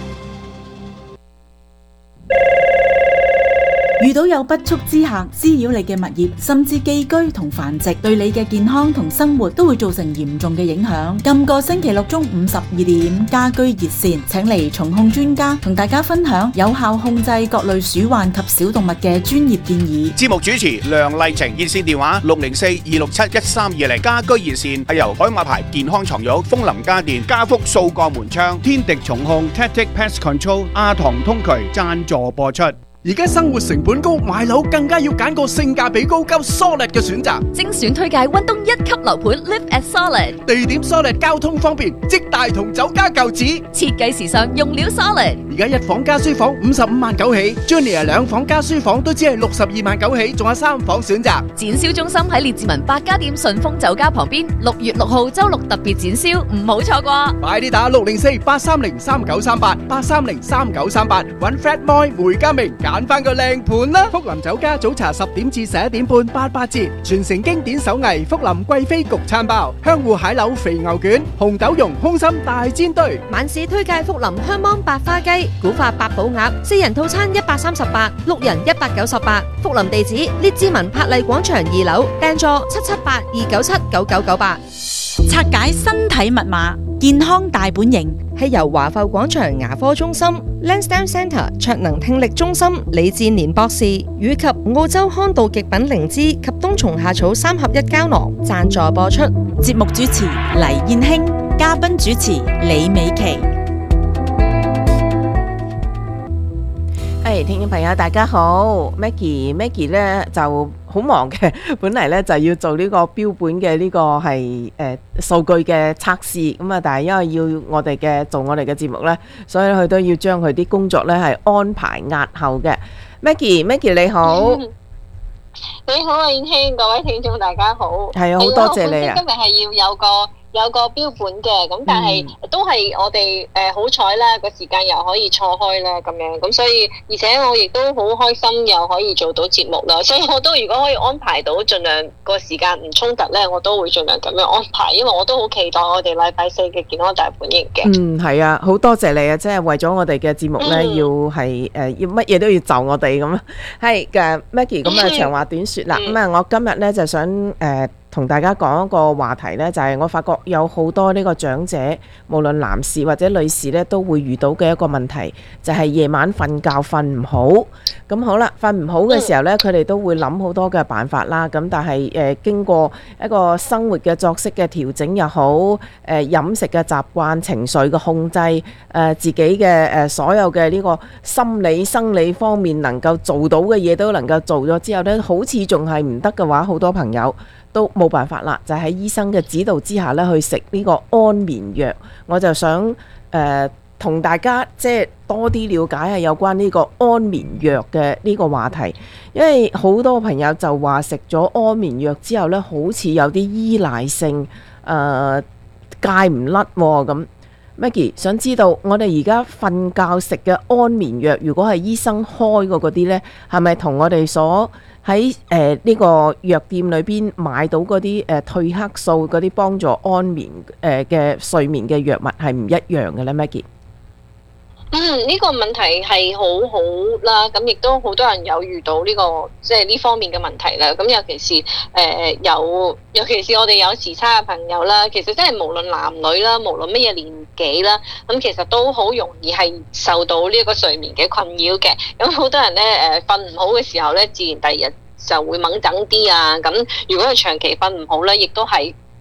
遇到有不速之客滋擾你嘅物業，甚至寄居同繁殖，對你嘅健康同生活都會造成嚴重嘅影響。今個星期六中午十二點，家居熱線請嚟蟲控專家同大家分享有效控制各類鼠患及小動物嘅專業建議。 節目主持梁麗晴，熱線電話六零四二六七一三二零。家居熱線係由海馬牌健康床褥、風林家電、家福掃鋼門窗、天敵蟲控、Tactic Pest Control、阿唐通渠贊助播出。 而家生活成本高，買樓更加要揀個性價比高、夠 solid 嘅選擇。 精選推介溫東一級樓盤 Live at Solid， 地點 solid， 交通方便，即大同酒家舊址， 設計時尚，用料 solid。 而家一房加書房五十五萬九起 ，Junior 兩房加書房都只係六十二萬九起，仲有三房選擇。 展銷中心喺列治文百家店順豐酒家旁邊，六月六號周六特別展銷，唔好錯過。 快啲打六零四八三零三九三八八三零三九三八，揾 Fred Moy 梅家明揀翻個靚盤啦！福林酒家早茶十點至十一點半八八折，傳承經典手藝福林貴妃焗餐包、香芋蟹柳肥牛卷、紅豆蓉空心大煎堆。 晚市推介福林香芒白花雞、古法八寶鴨，四人套餐一百三十八，六人一百九十八。福林地址：列治文柏麗廣場二樓，訂座七七八二九七九九九八。 拆解身體密碼，健康大本營係由華埠廣場牙科中心、Lansdowne Centre 卓能聽力中心李志年博士以及澳洲康道極品靈芝及冬蟲夏草三合一膠囊贊助播出。 節目主持黎燕卿，嘉賓主持李美琪。 誒，聽眾朋友大家好 ，Maggie Maggie 咧就好忙嘅，本嚟咧就要做呢個標本嘅呢個係誒數據嘅測試，咁啊，但係因為要我哋嘅做我哋嘅節目咧，所以佢都要將佢啲工作咧係安排押後嘅。Maggie Maggie 你好， 嗯、你好啊，燕卿，各位聽眾大家好， 係啊，好多謝你啊， 今日係要有個。有個標本嘅，咁但係都係我哋誒好彩啦，個時間又可以錯開啦，咁樣咁所以，而且我亦都好開心又可以做到節目啦，所以我都如果可以安排到，盡量個時間唔衝突咧，我都會盡量咁樣安排，因為我都好期待我哋禮拜四嘅健康大本營嘅。 嗯，係啊，好多謝你啊，即係為咗我哋嘅節目咧，嗯、要係誒、呃、要乜嘢都要就我哋咁。係嘅 Maggie，咁啊長話短說啦，咁啊、嗯、我今日咧就想誒。呃同大家講一個話題呢，就係我發覺有好多呢個長者，無論男士或者女士呢，都會遇到嘅一個問題，就係夜晚瞓覺瞓唔好。咁好啦，瞓唔好嘅時候呢，佢哋都會諗好多嘅辦法啦。咁但係誒經過一個生活嘅作息嘅調整又好，誒飲食嘅習慣、情緒嘅控制，誒自己嘅誒所有嘅呢個心理生理方面能夠做到嘅嘢都能夠做咗之後呢，好似仲係唔得嘅話，好多朋友都冇辦法啦，就喺醫生嘅指導之下咧，去食呢個安眠藥。我就想誒同、呃、大家即係多啲了解下有關呢個安眠藥嘅呢個話題，因為好多朋友就話食咗安眠藥之後咧，好似有啲依賴性，誒戒唔甩咁。Maggie 想知道我哋而家瞓覺食嘅安眠藥，如果係醫生開過嗰啲呢，係咪同我哋所喺誒呢個藥店裏邊買到嗰啲誒褪黑素嗰啲幫助安眠誒嘅、呃、睡眠嘅藥物係唔一樣嘅呢？ Maggie？ 嗯，呢、這個問題係好好啦，咁亦都好多人有遇到呢、這個即係呢方面嘅問題啦。咁尤其是誒、呃、有，尤其是我哋有時差嘅朋友啦，其實真係無論男女啦，無論乜嘢年紀啦，咁其實都好容易係受到呢一個睡眠嘅困擾嘅。咁好多人咧誒瞓唔好嘅時候咧，自然第二日就會猛整啲啊。咁如果係長期瞓唔好咧，亦都係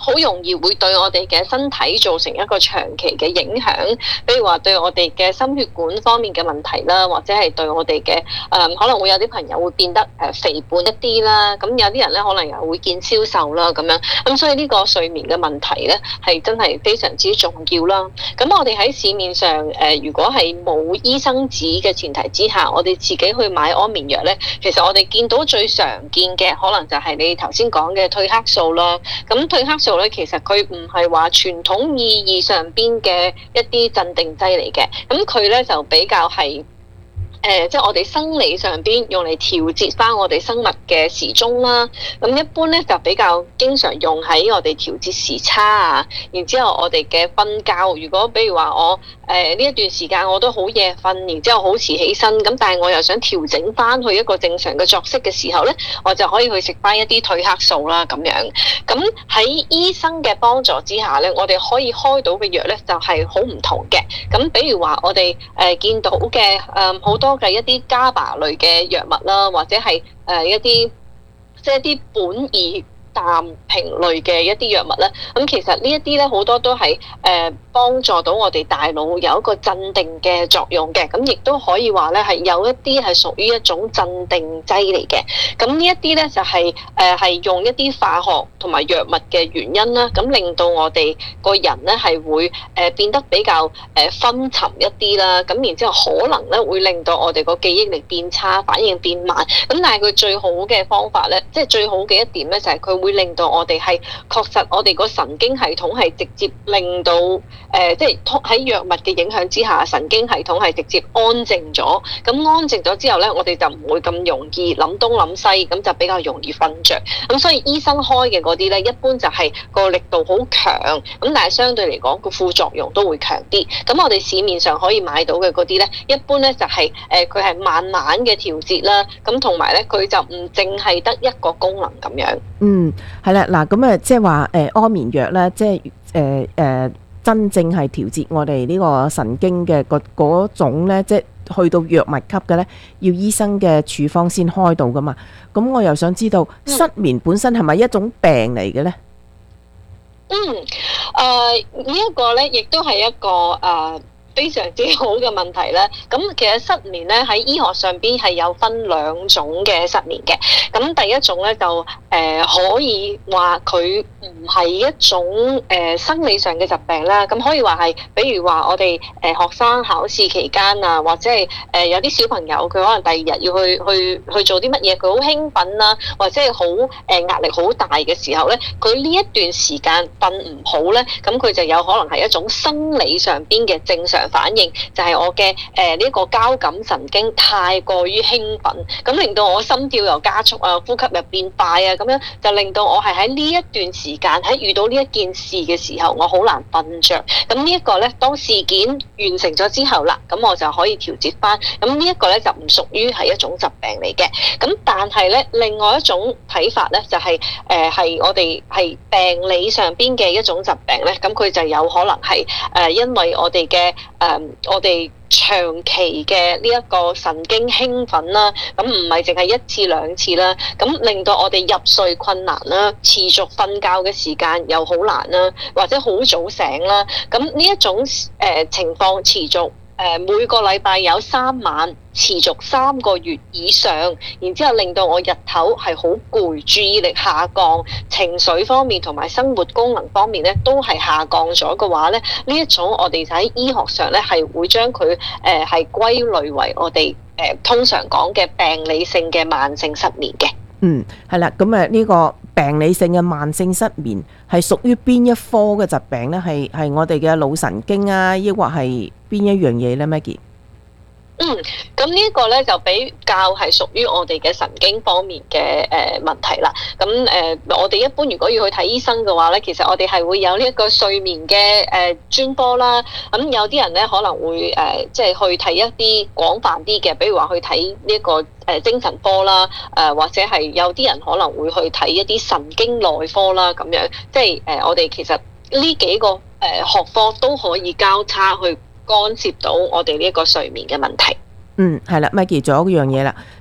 好容易會對我哋嘅身體造成一個長期嘅影響，比如話對我哋嘅心血管方面嘅問題啦，或者係對我哋嘅誒可能會有啲朋友會變得誒肥胖一啲啦，咁有啲人咧可能又會見消瘦啦咁樣，咁所以呢個睡眠嘅問題咧係真係非常之重要啦。咁我哋喺市面上誒、呃，如果係冇醫生指嘅前提之下，我哋自己去買安眠藥咧，其實我哋見到最常見嘅可能就係你頭先講嘅褪黑素啦。咁褪黑素咧，其實佢唔係話傳統意義上邊嘅一啲鎮定劑嚟嘅，咁佢咧就比較係。誒、呃，即係我哋生理上邊用嚟調節翻我哋生物嘅時鐘啦。咁一般咧就比較經常用喺我哋調節時差啊。然之後我哋嘅瞓覺，如果比如話我誒呢、呃、一段時間我都好夜瞓，然之後好遲起身，咁但係我又想調整翻去一個正常嘅作息嘅時候咧，我就可以去食翻一啲褪黑素啦咁樣。咁喺醫生嘅幫助之下咧，我哋可以開到嘅藥咧就係好唔同嘅。咁比如話我哋誒、呃、見到嘅誒好多嘅一啲加巴類嘅藥物啦，或者係誒一啲即係一啲苯二氮平類嘅一啲藥物咧，咁其實呢一啲咧好多都係誒幫助到我哋大腦有一個鎮定嘅作用嘅，咁亦都可以話咧係有一啲係屬於一種鎮定劑嚟嘅。咁呢一啲咧就係誒係用一啲化學同埋藥物嘅原因啦，咁令到我哋個人咧係會誒變得比較誒昏沉一啲啦，咁然之後可能咧會令到我哋個記憶力變差，反應變慢。咁但係佢最好嘅方法咧，即係最好嘅一點咧就係佢會令到我哋係確實我哋個神經系統係直接令到誒、呃、即係喺藥物嘅影響之下，神經系統係直接安靜咗。咁安靜咗之後咧，我哋就唔會咁容易諗東諗西，咁就比較容易瞓着。咁所以醫生開嘅嗰啲咧，一般就係個力度好強，咁但係相對嚟講個副作用都會強啲。咁我哋市面上可以買到嘅嗰啲咧，一般咧就係誒佢係慢慢嘅調節啦，咁同埋咧佢就唔淨係得一個功能咁樣。 嗯，係啦，嗱咁啊，即係話誒安眠藥咧，即係誒誒真正係調節我哋呢個神經嘅嗰嗰種咧，即係去到藥物級嘅咧，要醫生嘅處方先開到噶嘛。咁我又想知道失眠本身係咪一種病嚟嘅咧？ 嗯，誒、呃這個、呢一個咧，亦都係一個誒。呃非常之好嘅問題咧，咁其實失眠咧喺醫學上邊係有分兩種嘅失眠嘅。咁第一種咧就誒、呃、可以話佢唔係一種誒、呃、生理上嘅疾病啦。咁可以話係，比如話我哋誒、呃、學生考試期間啊，或者係誒、呃、有啲小朋友佢可能第二日要去去去做啲乜嘢，佢好興奮啦，或者係好誒壓力好大嘅時候咧，佢呢一段時間瞓唔好咧，咁佢就有可能係一種生理上邊嘅正常反應，就係、是、我嘅誒呢個交感神經太過於興奮，咁令到我心跳又加速啊，呼吸又變快啊，咁樣就令到我係喺呢一段時間喺遇到呢一件事嘅時候，我好難瞓着。咁呢一個咧，當事件完成咗之後啦，咁我就可以調節翻。咁呢一個咧就唔屬於係一種疾病嚟嘅。咁但係咧，另外一種睇法咧就係誒係我哋係病理上邊嘅一種疾病咧，咁佢就有可能係誒、呃、因為我哋嘅。誒、um，我哋長期嘅呢一個神經興奮啦，咁唔係淨係一次兩次啦，咁令到我哋入睡困難啦，持續瞓覺嘅時間又好難啦，或者好早醒啦，咁呢一種誒、呃、情況持續。誒每個禮拜有三晚，持續三個月以上，然之後令到我日頭係好攰，注意力下降，情緒方面同埋生活功能方面咧都係下降咗嘅話咧，呢一種我哋就喺醫學上咧係會將佢誒係歸類為我哋誒、呃、通常講嘅病理性嘅慢性失眠嘅。 嗯，係啦，咁誒呢個病理性嘅慢性失眠係屬於邊一科嘅疾病咧？係係我哋嘅腦神經啊，抑或係邊一樣嘢咧 Maggie？ 嗯，咁呢一個咧就比較係屬於我哋嘅神經方面嘅誒問題啦。咁誒、呃，我哋一般如果要去睇醫生嘅話咧，其實我哋係會有呢一個睡眠嘅誒專科啦。咁有啲人咧可能會誒、呃，即係去睇一啲廣泛啲嘅，比如話去睇呢一個誒精神科啦，誒、呃、或者係有啲人可能會去睇一啲神經內科啦，咁樣即係誒、呃、我哋其實呢幾個誒學科都可以交叉去干涉到我哋呢一個睡眠嘅問題。 嗯，係啦 ，Maggie 仲有一樣嘢啦，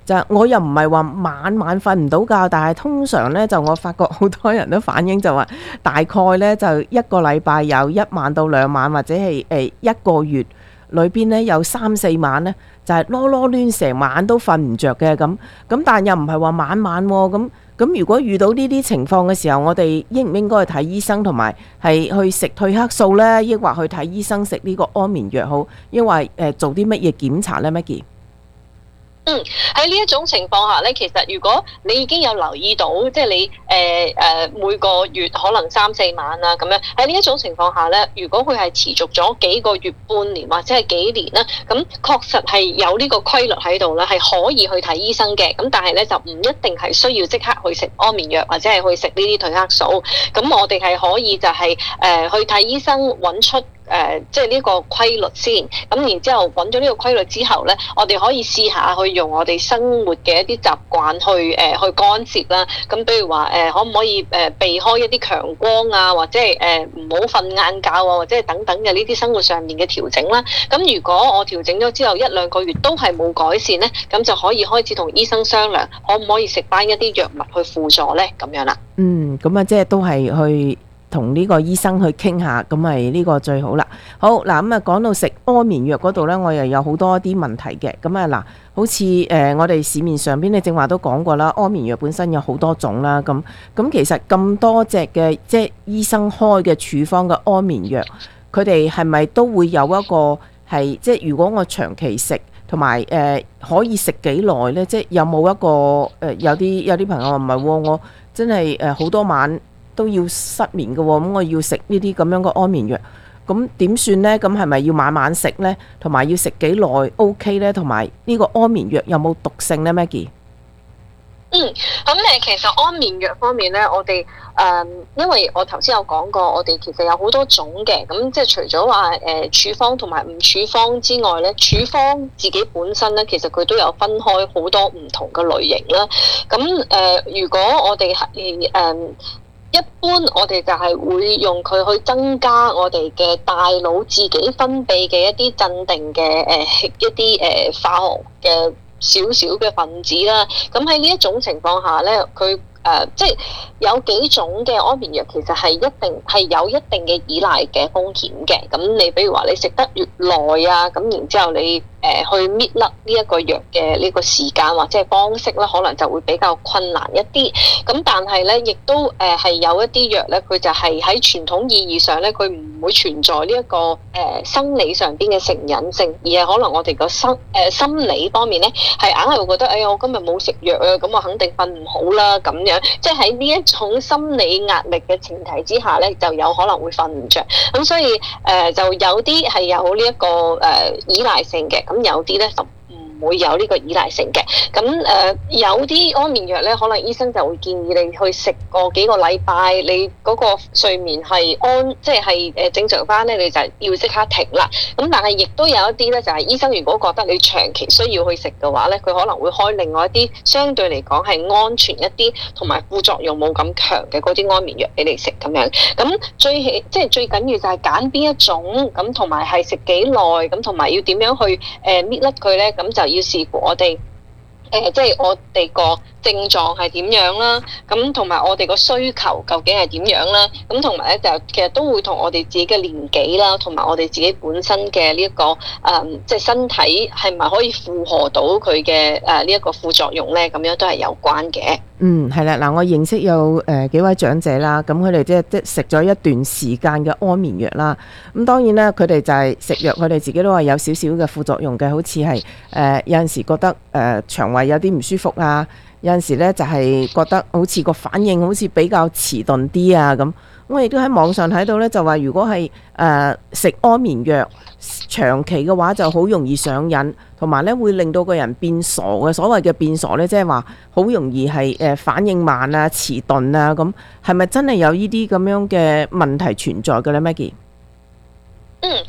就係我又唔係話晚晚瞓唔到覺，但係通常呢，就我發覺好多人都反映就話大概呢，就一個禮拜有一晚到兩晚，或者係誒一個月裏邊呢，有三四晚呢，就係囉囉攣成晚都瞓唔着嘅咁。咁但又唔係話晚晚喎咁。咁如果遇到呢啲情況嘅時候，我哋應唔應該去睇醫生，同埋係去食褪黑素呢？抑或去睇醫生食呢個安眠藥好？因為誒做啲乜嘢檢查呢 Maggie？ 嗯，喺呢一種情況下咧，其實如果你已經有留意到，即係你誒誒、呃呃、每個月可能三四晚啊咁樣，喺呢一種情況下咧，如果佢係持續咗幾個月、半年或者係幾年咧，咁確實係有呢個規律喺度啦，係可以去睇醫生嘅。咁但係咧就唔一定係需要即刻去食安眠藥或者係去食呢啲褪黑素。咁我哋係可以就係、是、誒、呃、去睇醫生揾出。誒、呃，即係呢個規律先，咁然之後揾咗呢個規律之後咧，我哋可以試下去用我哋生活嘅一啲習慣去誒、呃、去干涉啦。咁比如話誒、呃，可唔可以誒、呃、避開一啲強光啊，或者係誒唔好瞓晏覺啊，或者係等等嘅呢啲生活上面嘅調整啦。咁如果我調整咗之後一兩個月都係冇改善咧，咁就可以開始同醫生商量，可唔可以食翻一啲藥物去輔助咧？咁樣啦。嗯，咁啊，即係都係去。同呢個醫生去傾下，咁咪呢個最好啦。好嗱，咁啊講到食安眠藥嗰度呢，我又有好多啲問題嘅。咁啊嗱，好似誒、呃、我哋市面上邊你正話都講過啦，安眠藥本身有好多種啦。咁咁其實咁多隻嘅即係醫生開嘅處方嘅安眠藥，佢哋係咪都會有一個係即係如果我長期食同埋誒可以食幾耐呢？即係有冇一個誒、呃、有啲有啲朋友話唔係喎，我真係誒好多晚都要失眠嘅喎，咁我要食呢啲咁樣嘅安眠藥，咁點算呢？咁係咪要晚晚食呢？同埋要食幾耐 OK 呢？同埋呢個安眠藥有冇毒性呢 Maggie？ 嗯，咁誒其實安眠藥方面呢，我哋誒、呃，因為我頭先有講過，我哋其實有好多種嘅，咁即係除咗話誒處方同埋唔處方之外呢，處方自己本身呢，其實佢都有分開好多唔同嘅類型啦。咁誒、呃，如果我哋係誒，呃一般我哋就係會用佢去增加我哋嘅大腦自己分泌嘅一啲鎮定嘅誒、呃、一啲誒、呃、化學嘅少少嘅分子啦。咁喺呢一種情況下咧，佢誒、呃、即係有幾種嘅安眠藥其實係一定係有一定嘅依賴嘅風險嘅。咁你比如話你食得越耐啊，咁然之後你誒、呃、去搣甩呢一個藥嘅呢個時間或者係方式咧，可能就會比較困難一啲。咁但係咧，亦都誒係、呃、有一啲藥咧，佢就係喺傳統意義上咧，佢唔會存在呢、這、一個誒、呃、生理上邊嘅成癮性，而係可能我哋個生誒、呃、心理方面咧，係硬係會覺得，哎呀，我今日冇食藥啊，咁我肯定瞓唔好啦，咁樣，即係喺呢一種心理壓力嘅前提之下咧，就有可能會瞓唔着。咁所以誒、呃、就有啲係有呢、這、一個誒、呃、依賴性嘅。咁有啲咧就唔會有呢個依賴性嘅。咁誒、呃、有啲安眠藥咧，可能醫生就會建議你去食個幾個禮拜，你嗰個睡眠係安，即係誒正常翻咧，你就要即刻停啦。咁但係亦都有一啲咧，就係、是、醫生如果覺得你長期需要去食嘅話咧，佢可能會開另外一啲相對嚟講係安全一啲，同埋副作用冇咁強嘅嗰啲安眠藥俾你食咁樣。咁最起即係最緊要就係揀邊一種，咁同埋係食幾耐，咁同埋要點樣去誒搣甩佢咧，咁、呃、就要視乎我哋誒、呃，即係我哋個症狀係點樣啦，咁同埋我哋個需求究竟係點樣啦，咁同埋咧就其實都會同我哋自己嘅年紀啦，同埋我哋自己本身嘅呢一個誒、呃，即係身體係咪可以負荷到佢嘅誒呢一個副作用咧？咁樣都係有關嘅。嗯，係啦，嗱，我認識有誒、呃、幾位長者啦，咁佢哋即係即係食咗一段時間嘅安眠藥啦，咁當然啦，佢哋就係食藥，佢哋自己都係有少少嘅副作用嘅，好似係誒有陣時覺得誒、呃、腸胃有啲唔舒服啊。有陣時咧就係覺得好似個反應好似比較遲鈍啲啊咁，我亦都喺網上睇到咧，就話如果係誒食安眠藥長期嘅話，就好容易上癮，同埋咧會令到個人變傻嘅。所謂嘅變傻咧，即係話好容易係誒反應慢啊、遲鈍啊咁，係咪真係有呢啲咁樣嘅問題存在嘅咧 Maggie？嗯，誒、呃，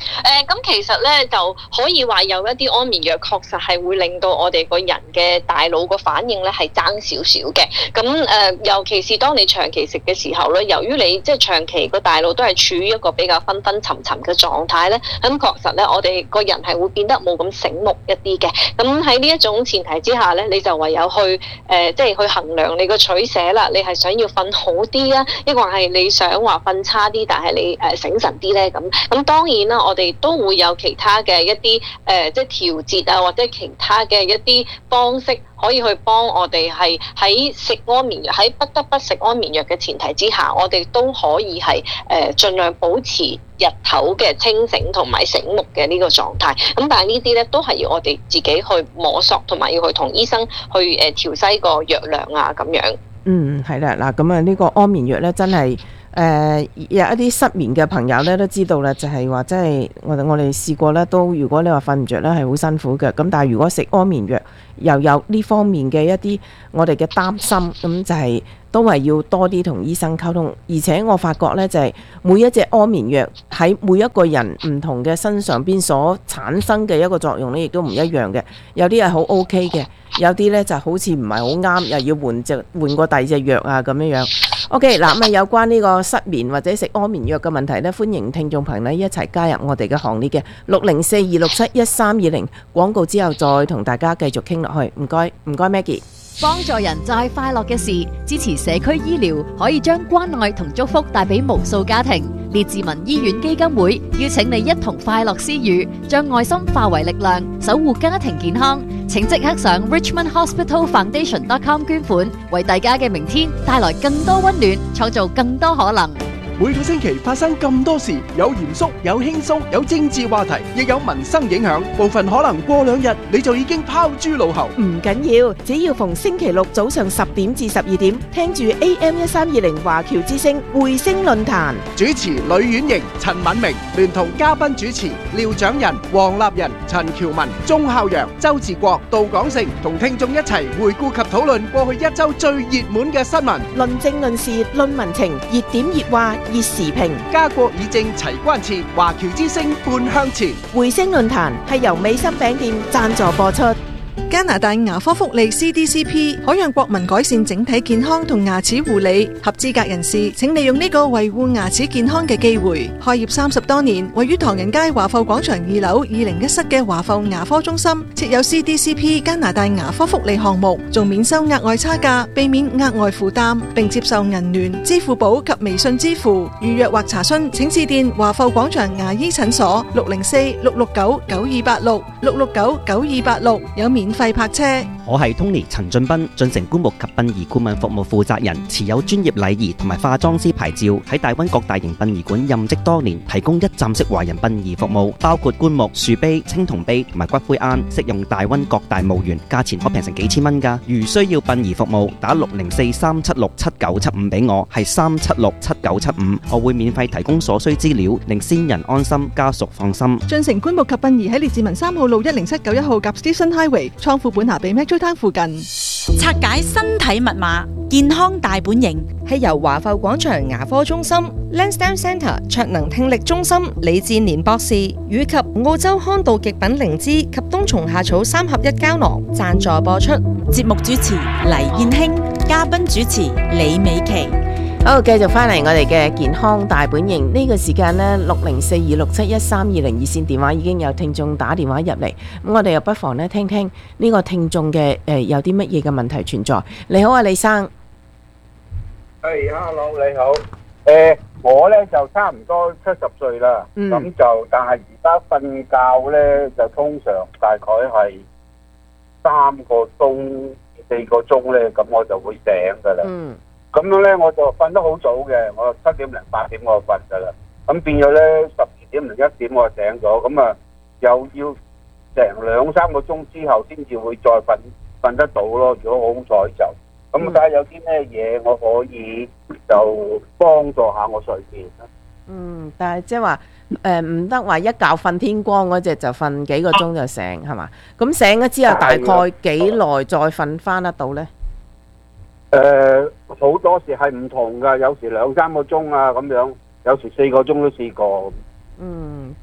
咁其實咧就可以話有一啲安眠藥確實係會令到我哋個人嘅大腦個反應咧係爭少少嘅。咁誒、呃，尤其是當你長期食嘅時候咧，由於你即係長期個大腦都係處於一個比較昏昏沉沉嘅狀態咧，咁確實咧我哋個人係會變得冇咁醒目一啲嘅。咁喺呢一種前提之下咧，你就唯有去誒、呃，即係去衡量你個取捨啦。你係想要瞓好啲啊，抑或係你想話瞓差啲，但係你誒、呃、醒神啲咧？咁咁當然啦，我哋都會有其他嘅一啲誒、呃，即係調節啊，或者其他嘅一啲方式，可以去幫我哋係喺食安眠藥，喺不得不食安眠藥嘅前提之下，我哋都可以係誒盡量保持日頭嘅清醒同埋醒目嘅呢個狀態。咁但係呢啲咧都係要我哋自己去摸索，同埋要去同醫生去誒調劑個藥量啊咁樣。 嗯，係啦，嗱咁啊呢個安眠藥咧真係。誒、呃、有一啲失眠嘅朋友咧都知道啦，就係話即係我哋我哋試過咧，都如果你話瞓唔着咧係好辛苦嘅。咁但係如果食安眠藥又有呢方面嘅一啲我哋嘅擔心，咁就係、是、都係要多啲同醫生溝通。而且我發覺咧就係、是、每一隻安眠藥喺每一個人唔同嘅身上邊所產生嘅一個作用咧，亦都唔一樣嘅。有啲係好 OK 嘅，有啲咧就好似唔係好啱，又要換隻換過第二隻藥啊咁樣樣。OK 嗱，咁啊有關呢個失眠或者食安眠藥嘅問題呢，歡迎聽眾朋友一齊加入我哋嘅行列嘅六零四二六七一三二零，廣告之後再同大家繼續傾落去。唔該，唔該 Maggie。 幫助人就係快樂嘅事，支持社區醫療可以將關愛同祝福帶俾無數家庭。列治文醫院基金會邀請你一同快樂施予，將愛心化為力量，守護家庭健康。請即刻上 richmond hospital foundation dot com 捐款，為大家嘅明天帶來更多溫暖，創造更多可能。 每個星期發生咁多事，有嚴肅，有輕鬆，有政治話題，亦有民生影響。部分可能過兩日你就已經拋諸腦後。 唔緊要，只要逢星期六早上十點至十二點，聽住 A M 一三二零華僑之聲匯聲論壇， 主持呂婉瑩、陳敏明，聯同嘉賓主持廖長仁、黃立仁、陳喬文、鐘孝陽、周志國、杜廣成，同聽眾一齊回顧及討論過去一周最熱門嘅新聞， 論政論事論民情，熱點熱話熱時評， 家國議政齊關切，華僑之聲半向前。 匯聲論壇係由美心餅店贊助播出。 加拿大牙科福利 C D C P 可讓國民改善整體健康同牙齒護理，合資格人士請利用呢個維護牙齒健康嘅機會。開業三十多年，位於唐人街華埠廣場二樓二零一室嘅華埠牙科中心設有 C D C P 加拿大牙科福利項目，仲免收額外差價，避免額外負擔，並接受銀聯、支付寶及微信支付。預約或查詢請致電華埠廣場牙醫診所六零四六六九九二八六六六九九二八六，有免費泊車。 我係 Tony 陳俊斌，進城棺木及殯儀顧問服務負責人，持有專業禮儀同埋化妝師牌照，喺大灣各大型殯儀館任職多年，提供一站式華人殯儀服務，包括棺木、樹碑、青銅碑同埋骨灰龕，適用大灣各大墓園，價錢可平成幾千蚊㗎。如需要殯儀服務，打六零四三七六七九七五俾我，係三七六七九七五，我會免費提供所需資料，令先人安心，家屬放心。 進城棺木及殯儀喺列治文三號路一零七九一號及 Stephen Highway 倉庫本下比 Metro Town 附近。 拆解身體密碼，健康大本營係由華埠廣場牙科中心、Lansdowne Centre 卓能聽力中心李志年博士以及澳洲康道極品靈芝及冬蟲夏草三合一膠囊贊助播出。 節目主持黎燕卿，嘉賓主持李美琪。 好，繼續翻嚟我哋嘅健康大本營呢個時間呢，六零四二六七一三二零熱線電話已經有聽眾打電話入嚟，咁我哋又不妨呢聽聽呢個聽眾嘅誒有啲乜嘢嘅問題存在。你好啊，李生。 係、hey，hello，你好。誒、呃，我呢就差唔多七十歲啦，咁、嗯、就但係而家瞓覺呢，就通常大概係三個鐘四個鐘呢，咁我就會醒噶啦。嗯。咁樣咧，我就瞓得好早嘅，我七點零八點我瞓噶啦。咁變咗咧，十二點零一點我醒咗，咁啊又要成兩三個鐘之後先至會再瞓瞓得到咯。如果好彩就咁，睇下有啲咩嘢我可以就幫助下我睡眠啦。 嗯，但係即係話誒唔得話一覺瞓天光嗰隻就瞓幾個鐘就醒係嘛？咁醒咗之後大概幾耐再瞓翻得到咧？ 誒、呃，好多時係唔同噶，有時兩三個鐘啊咁樣，有時四個鐘都試過。 嗯，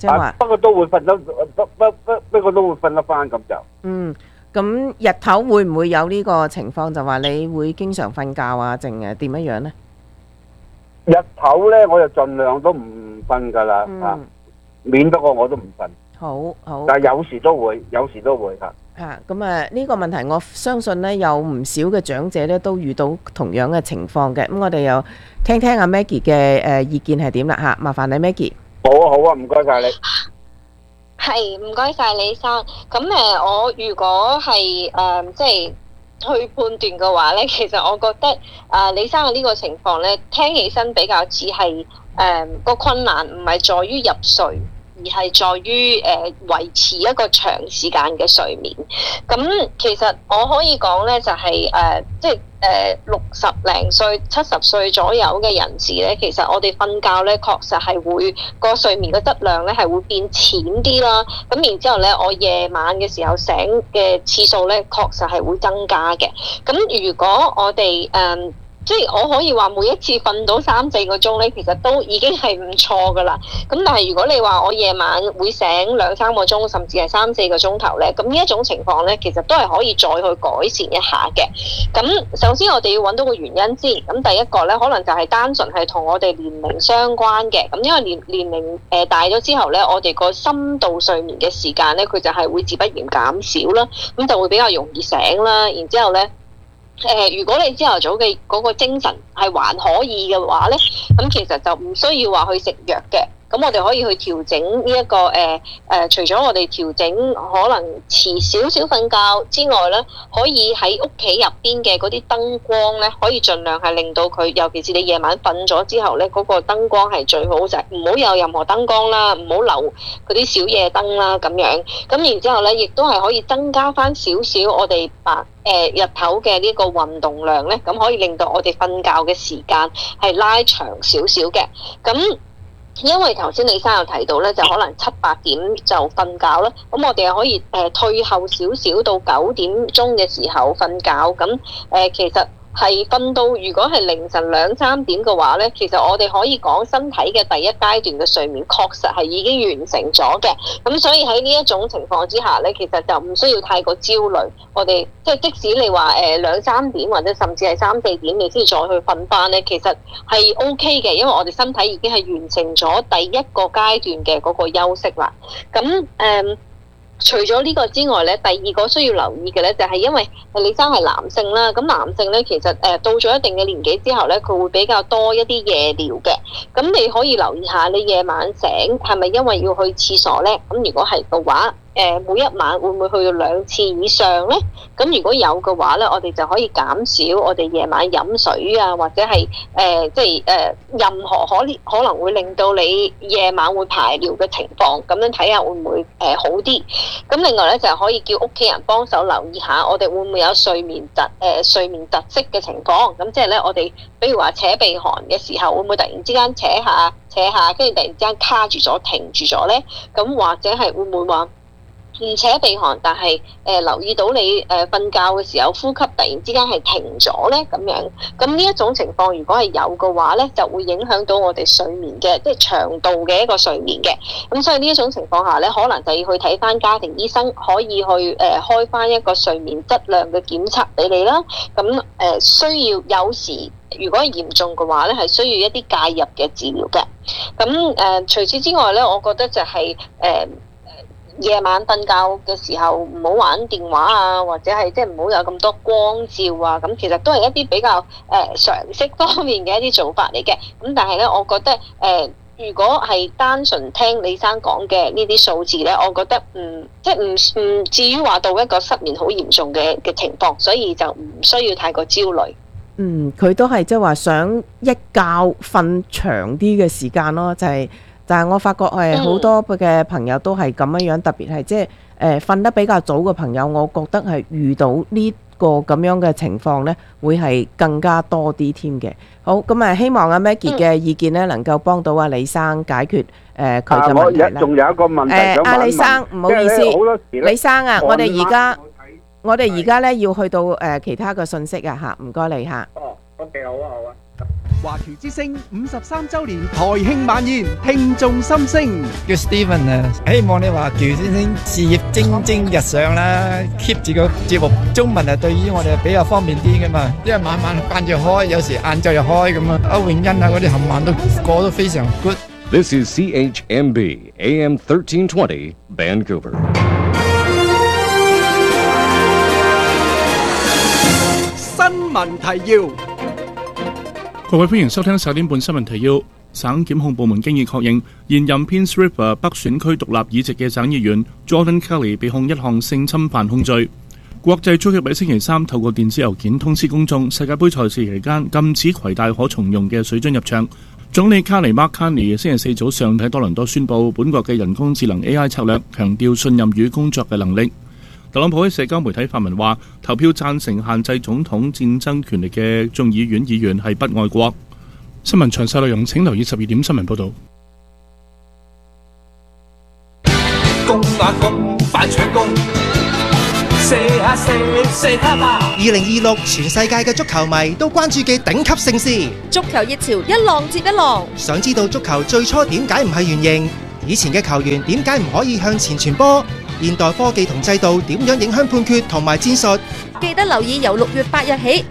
即係話不過都會瞓得不不不不過都會瞓得翻咁就。 嗯，咁日頭會唔會有呢個情況？就話你會經常瞓覺啊，定係點樣樣呢？ 日頭咧，我就盡量都唔瞓噶啦，啊，免得我我都唔瞓。 好好。 但係有時都會，有時都會嚇。 啊，咁啊，呢個問題我相信咧，有唔少嘅長者咧都遇到同樣嘅情況嘅。咁我哋又聽聽阿 Maggie 嘅誒意見係點啦嚇，麻煩你 Maggie。 好啊好啊，唔該晒你。 係，唔該晒李生。咁誒，我如果係誒即係去判斷嘅話咧，其實我覺得啊，李生嘅呢個情況咧，聽起身比較似係誒個困難唔係在於入睡，而係在於誒、呃、維持一個長時間嘅睡眠。咁其實我可以講咧，就係、是、誒、呃、即係誒六十零歲、七十歲左右嘅人士咧，其實我哋瞓覺咧，確實係會個睡眠嘅質量咧係會變淺啲啦。咁然之後咧，我夜晚嘅時候醒嘅次數咧，確實係會增加嘅。咁如果我哋誒、呃即係我可以話每一次瞓到三四個鐘咧，其實都已經係唔錯噶啦。咁但係如果你話我夜晚會醒兩三個鐘，甚至係三四個鐘頭咧，咁呢一種情況咧，其實都係可以再去改善一下嘅。咁首先我哋要揾到個原因先。咁第一個咧，可能就係單純係同我哋年齡相關嘅。咁因為年年齡誒大咗之後咧，我哋個深度睡眠嘅時間咧，佢就係會自不然減少啦，咁就會比較容易醒啦。然之後咧。誒、呃，如果你朝頭早嘅嗰個精神係還可以嘅話咧，咁其實就唔需要話去食藥嘅。咁我哋可以去調整呢、這、一個誒誒、呃呃，除咗我哋調整可能遲少少瞓覺之外咧，可以喺屋企入邊嘅嗰啲燈光咧，可以盡量係令到佢，尤其是你夜晚瞓咗之後咧，嗰、那個燈光係最好，就係唔好有任何燈光啦，唔好留嗰啲小夜燈啦咁樣。咁然之後咧，亦都係可以增加翻少少我哋白誒日頭嘅呢個運動量咧，咁可以令到我哋瞓覺嘅時間係拉長少少嘅。咁因為頭先李生有提到咧，就可能七八點就瞓覺啦，咁我哋又可以誒、呃、退後少少到九點鐘嘅時候瞓覺，咁誒、呃、其實係瞓到如果係凌晨兩三點嘅話咧，其實我哋可以講身體嘅第一階段嘅睡眠確實係已經完成咗嘅，咁所以喺呢一種情況之下咧，其實就唔需要太過焦慮。我哋即係即使你話誒兩三點或者甚至係三四點你先再去瞓翻咧，其實係 O K 嘅，因為我哋身體已經係完成咗第一個階段嘅嗰個休息啦。咁誒。嗯除咗呢個之外咧，第二個需要留意嘅咧，就係因為李生係男性啦，咁男性咧其實誒到咗一定嘅年紀之後咧，佢會比較多一啲夜尿嘅。咁你可以留意下，你夜晚醒係咪因為要去廁所咧？咁如果係嘅話，誒每一晚會唔會去到兩次以上咧？咁如果有嘅話咧，我哋就可以減少我哋夜晚飲水啊，或者係誒、呃、即係誒、呃、任何可可能會令到你夜晚會排尿嘅情況，咁樣睇下會唔會誒、呃、好啲。咁另外咧就係可以叫屋企人幫手留意下，我哋會唔會有睡眠窒誒、呃、睡眠窒息嘅情況？咁即係咧，我哋比如話扯鼻鼾嘅時候，會唔會突然之間扯下扯下，跟住突然之間卡住咗停住咗咧？咁或者係會唔會話唔扯鼻鼾，但係誒、呃、留意到你誒瞓、呃、覺嘅時候呼吸突然之間係停咗咧咁樣，咁呢一種情況如果係有嘅話咧，就會影響到我哋睡眠嘅即係長度嘅一個睡眠嘅。咁所以呢一種情況下咧，可能就要去睇翻家庭醫生，可以去誒、呃、開翻一個睡眠質量嘅檢測俾你啦。咁誒、呃、需要有時如果係嚴重嘅話咧，係需要一啲介入嘅治療嘅。咁誒、呃、除此之外咧，我覺得就係、是、誒。呃夜晚瞓覺嘅時候唔好玩電話啊，或者係即係唔好有咁多光照啊，咁其實都係一啲比較誒、呃、常識方面嘅一啲做法嚟嘅。咁但係咧，我覺得誒、呃，如果係單純聽李生講嘅呢啲數字咧，我覺得唔即係唔唔至於話到一個失眠好嚴重嘅嘅情況，所以就唔需要太過焦慮。 嗯，佢都係即係話想一覺瞓長啲嘅時間咯，就係、是。但係我發覺誒好多嘅朋友都係咁樣樣，特別係即係誒瞓得比較早嘅朋友，我覺得係遇到呢個咁樣嘅情況呢，會係更加多啲添嘅。好，咁啊，希望阿 Maggie 嘅意見呢能夠幫到阿李生解決誒佢嘅問題啦。 仲有一個問題想問一問。誒，阿李生唔好意思，李生啊，我哋而家我哋而家呢要去到誒其他嘅信息啊嚇，唔該你嚇。 哦，OK，好啊，好啊。 華僑之星五十三週年台慶晚宴，聽眾心聲。 叫 Steven 啊，希望你華僑之星事業蒸蒸日上啦 ，keep 住個節目中文啊，對於我哋比較方便啲噶嘛，因為晚晚間住開，有時晏晝又開咁啊，歐永欣啊嗰啲冚唪唥都過得非常 good。 This is C H M B A M thirteen twenty Vancouver。 新聞提要， 各位歡迎收聽十點半新聞提要。省檢控部門經已確認，現任 Prince Ripper 北選區獨立議席嘅省議員 Jordan Kelly 被控一項性侵犯控罪。國際足協喺星期三透過電子郵件通知公眾，世界盃賽事期間禁止攜帶可重用嘅水樽入場。總理卡尼 Mark Carney 星期四早上喺多倫多宣布，本國嘅人工智能 A I 策略強調信任與工作嘅能力。特朗普喺社交媒體發文話，投票贊成限制總統戰爭權力嘅眾議院議員係不愛國。新聞詳細內容請留意十二點新聞報導。 公啊公，快搶攻！射下射，射下吧！ 二零二六全世界嘅足球迷都關注嘅頂級盛事， 足球熱潮一浪接一浪。 想知道足球最初點解唔係圓形？以前嘅球員點解唔可以向前傳波？現代科技同制度點樣影響判決同埋戰術？ 記得留意由六月八日起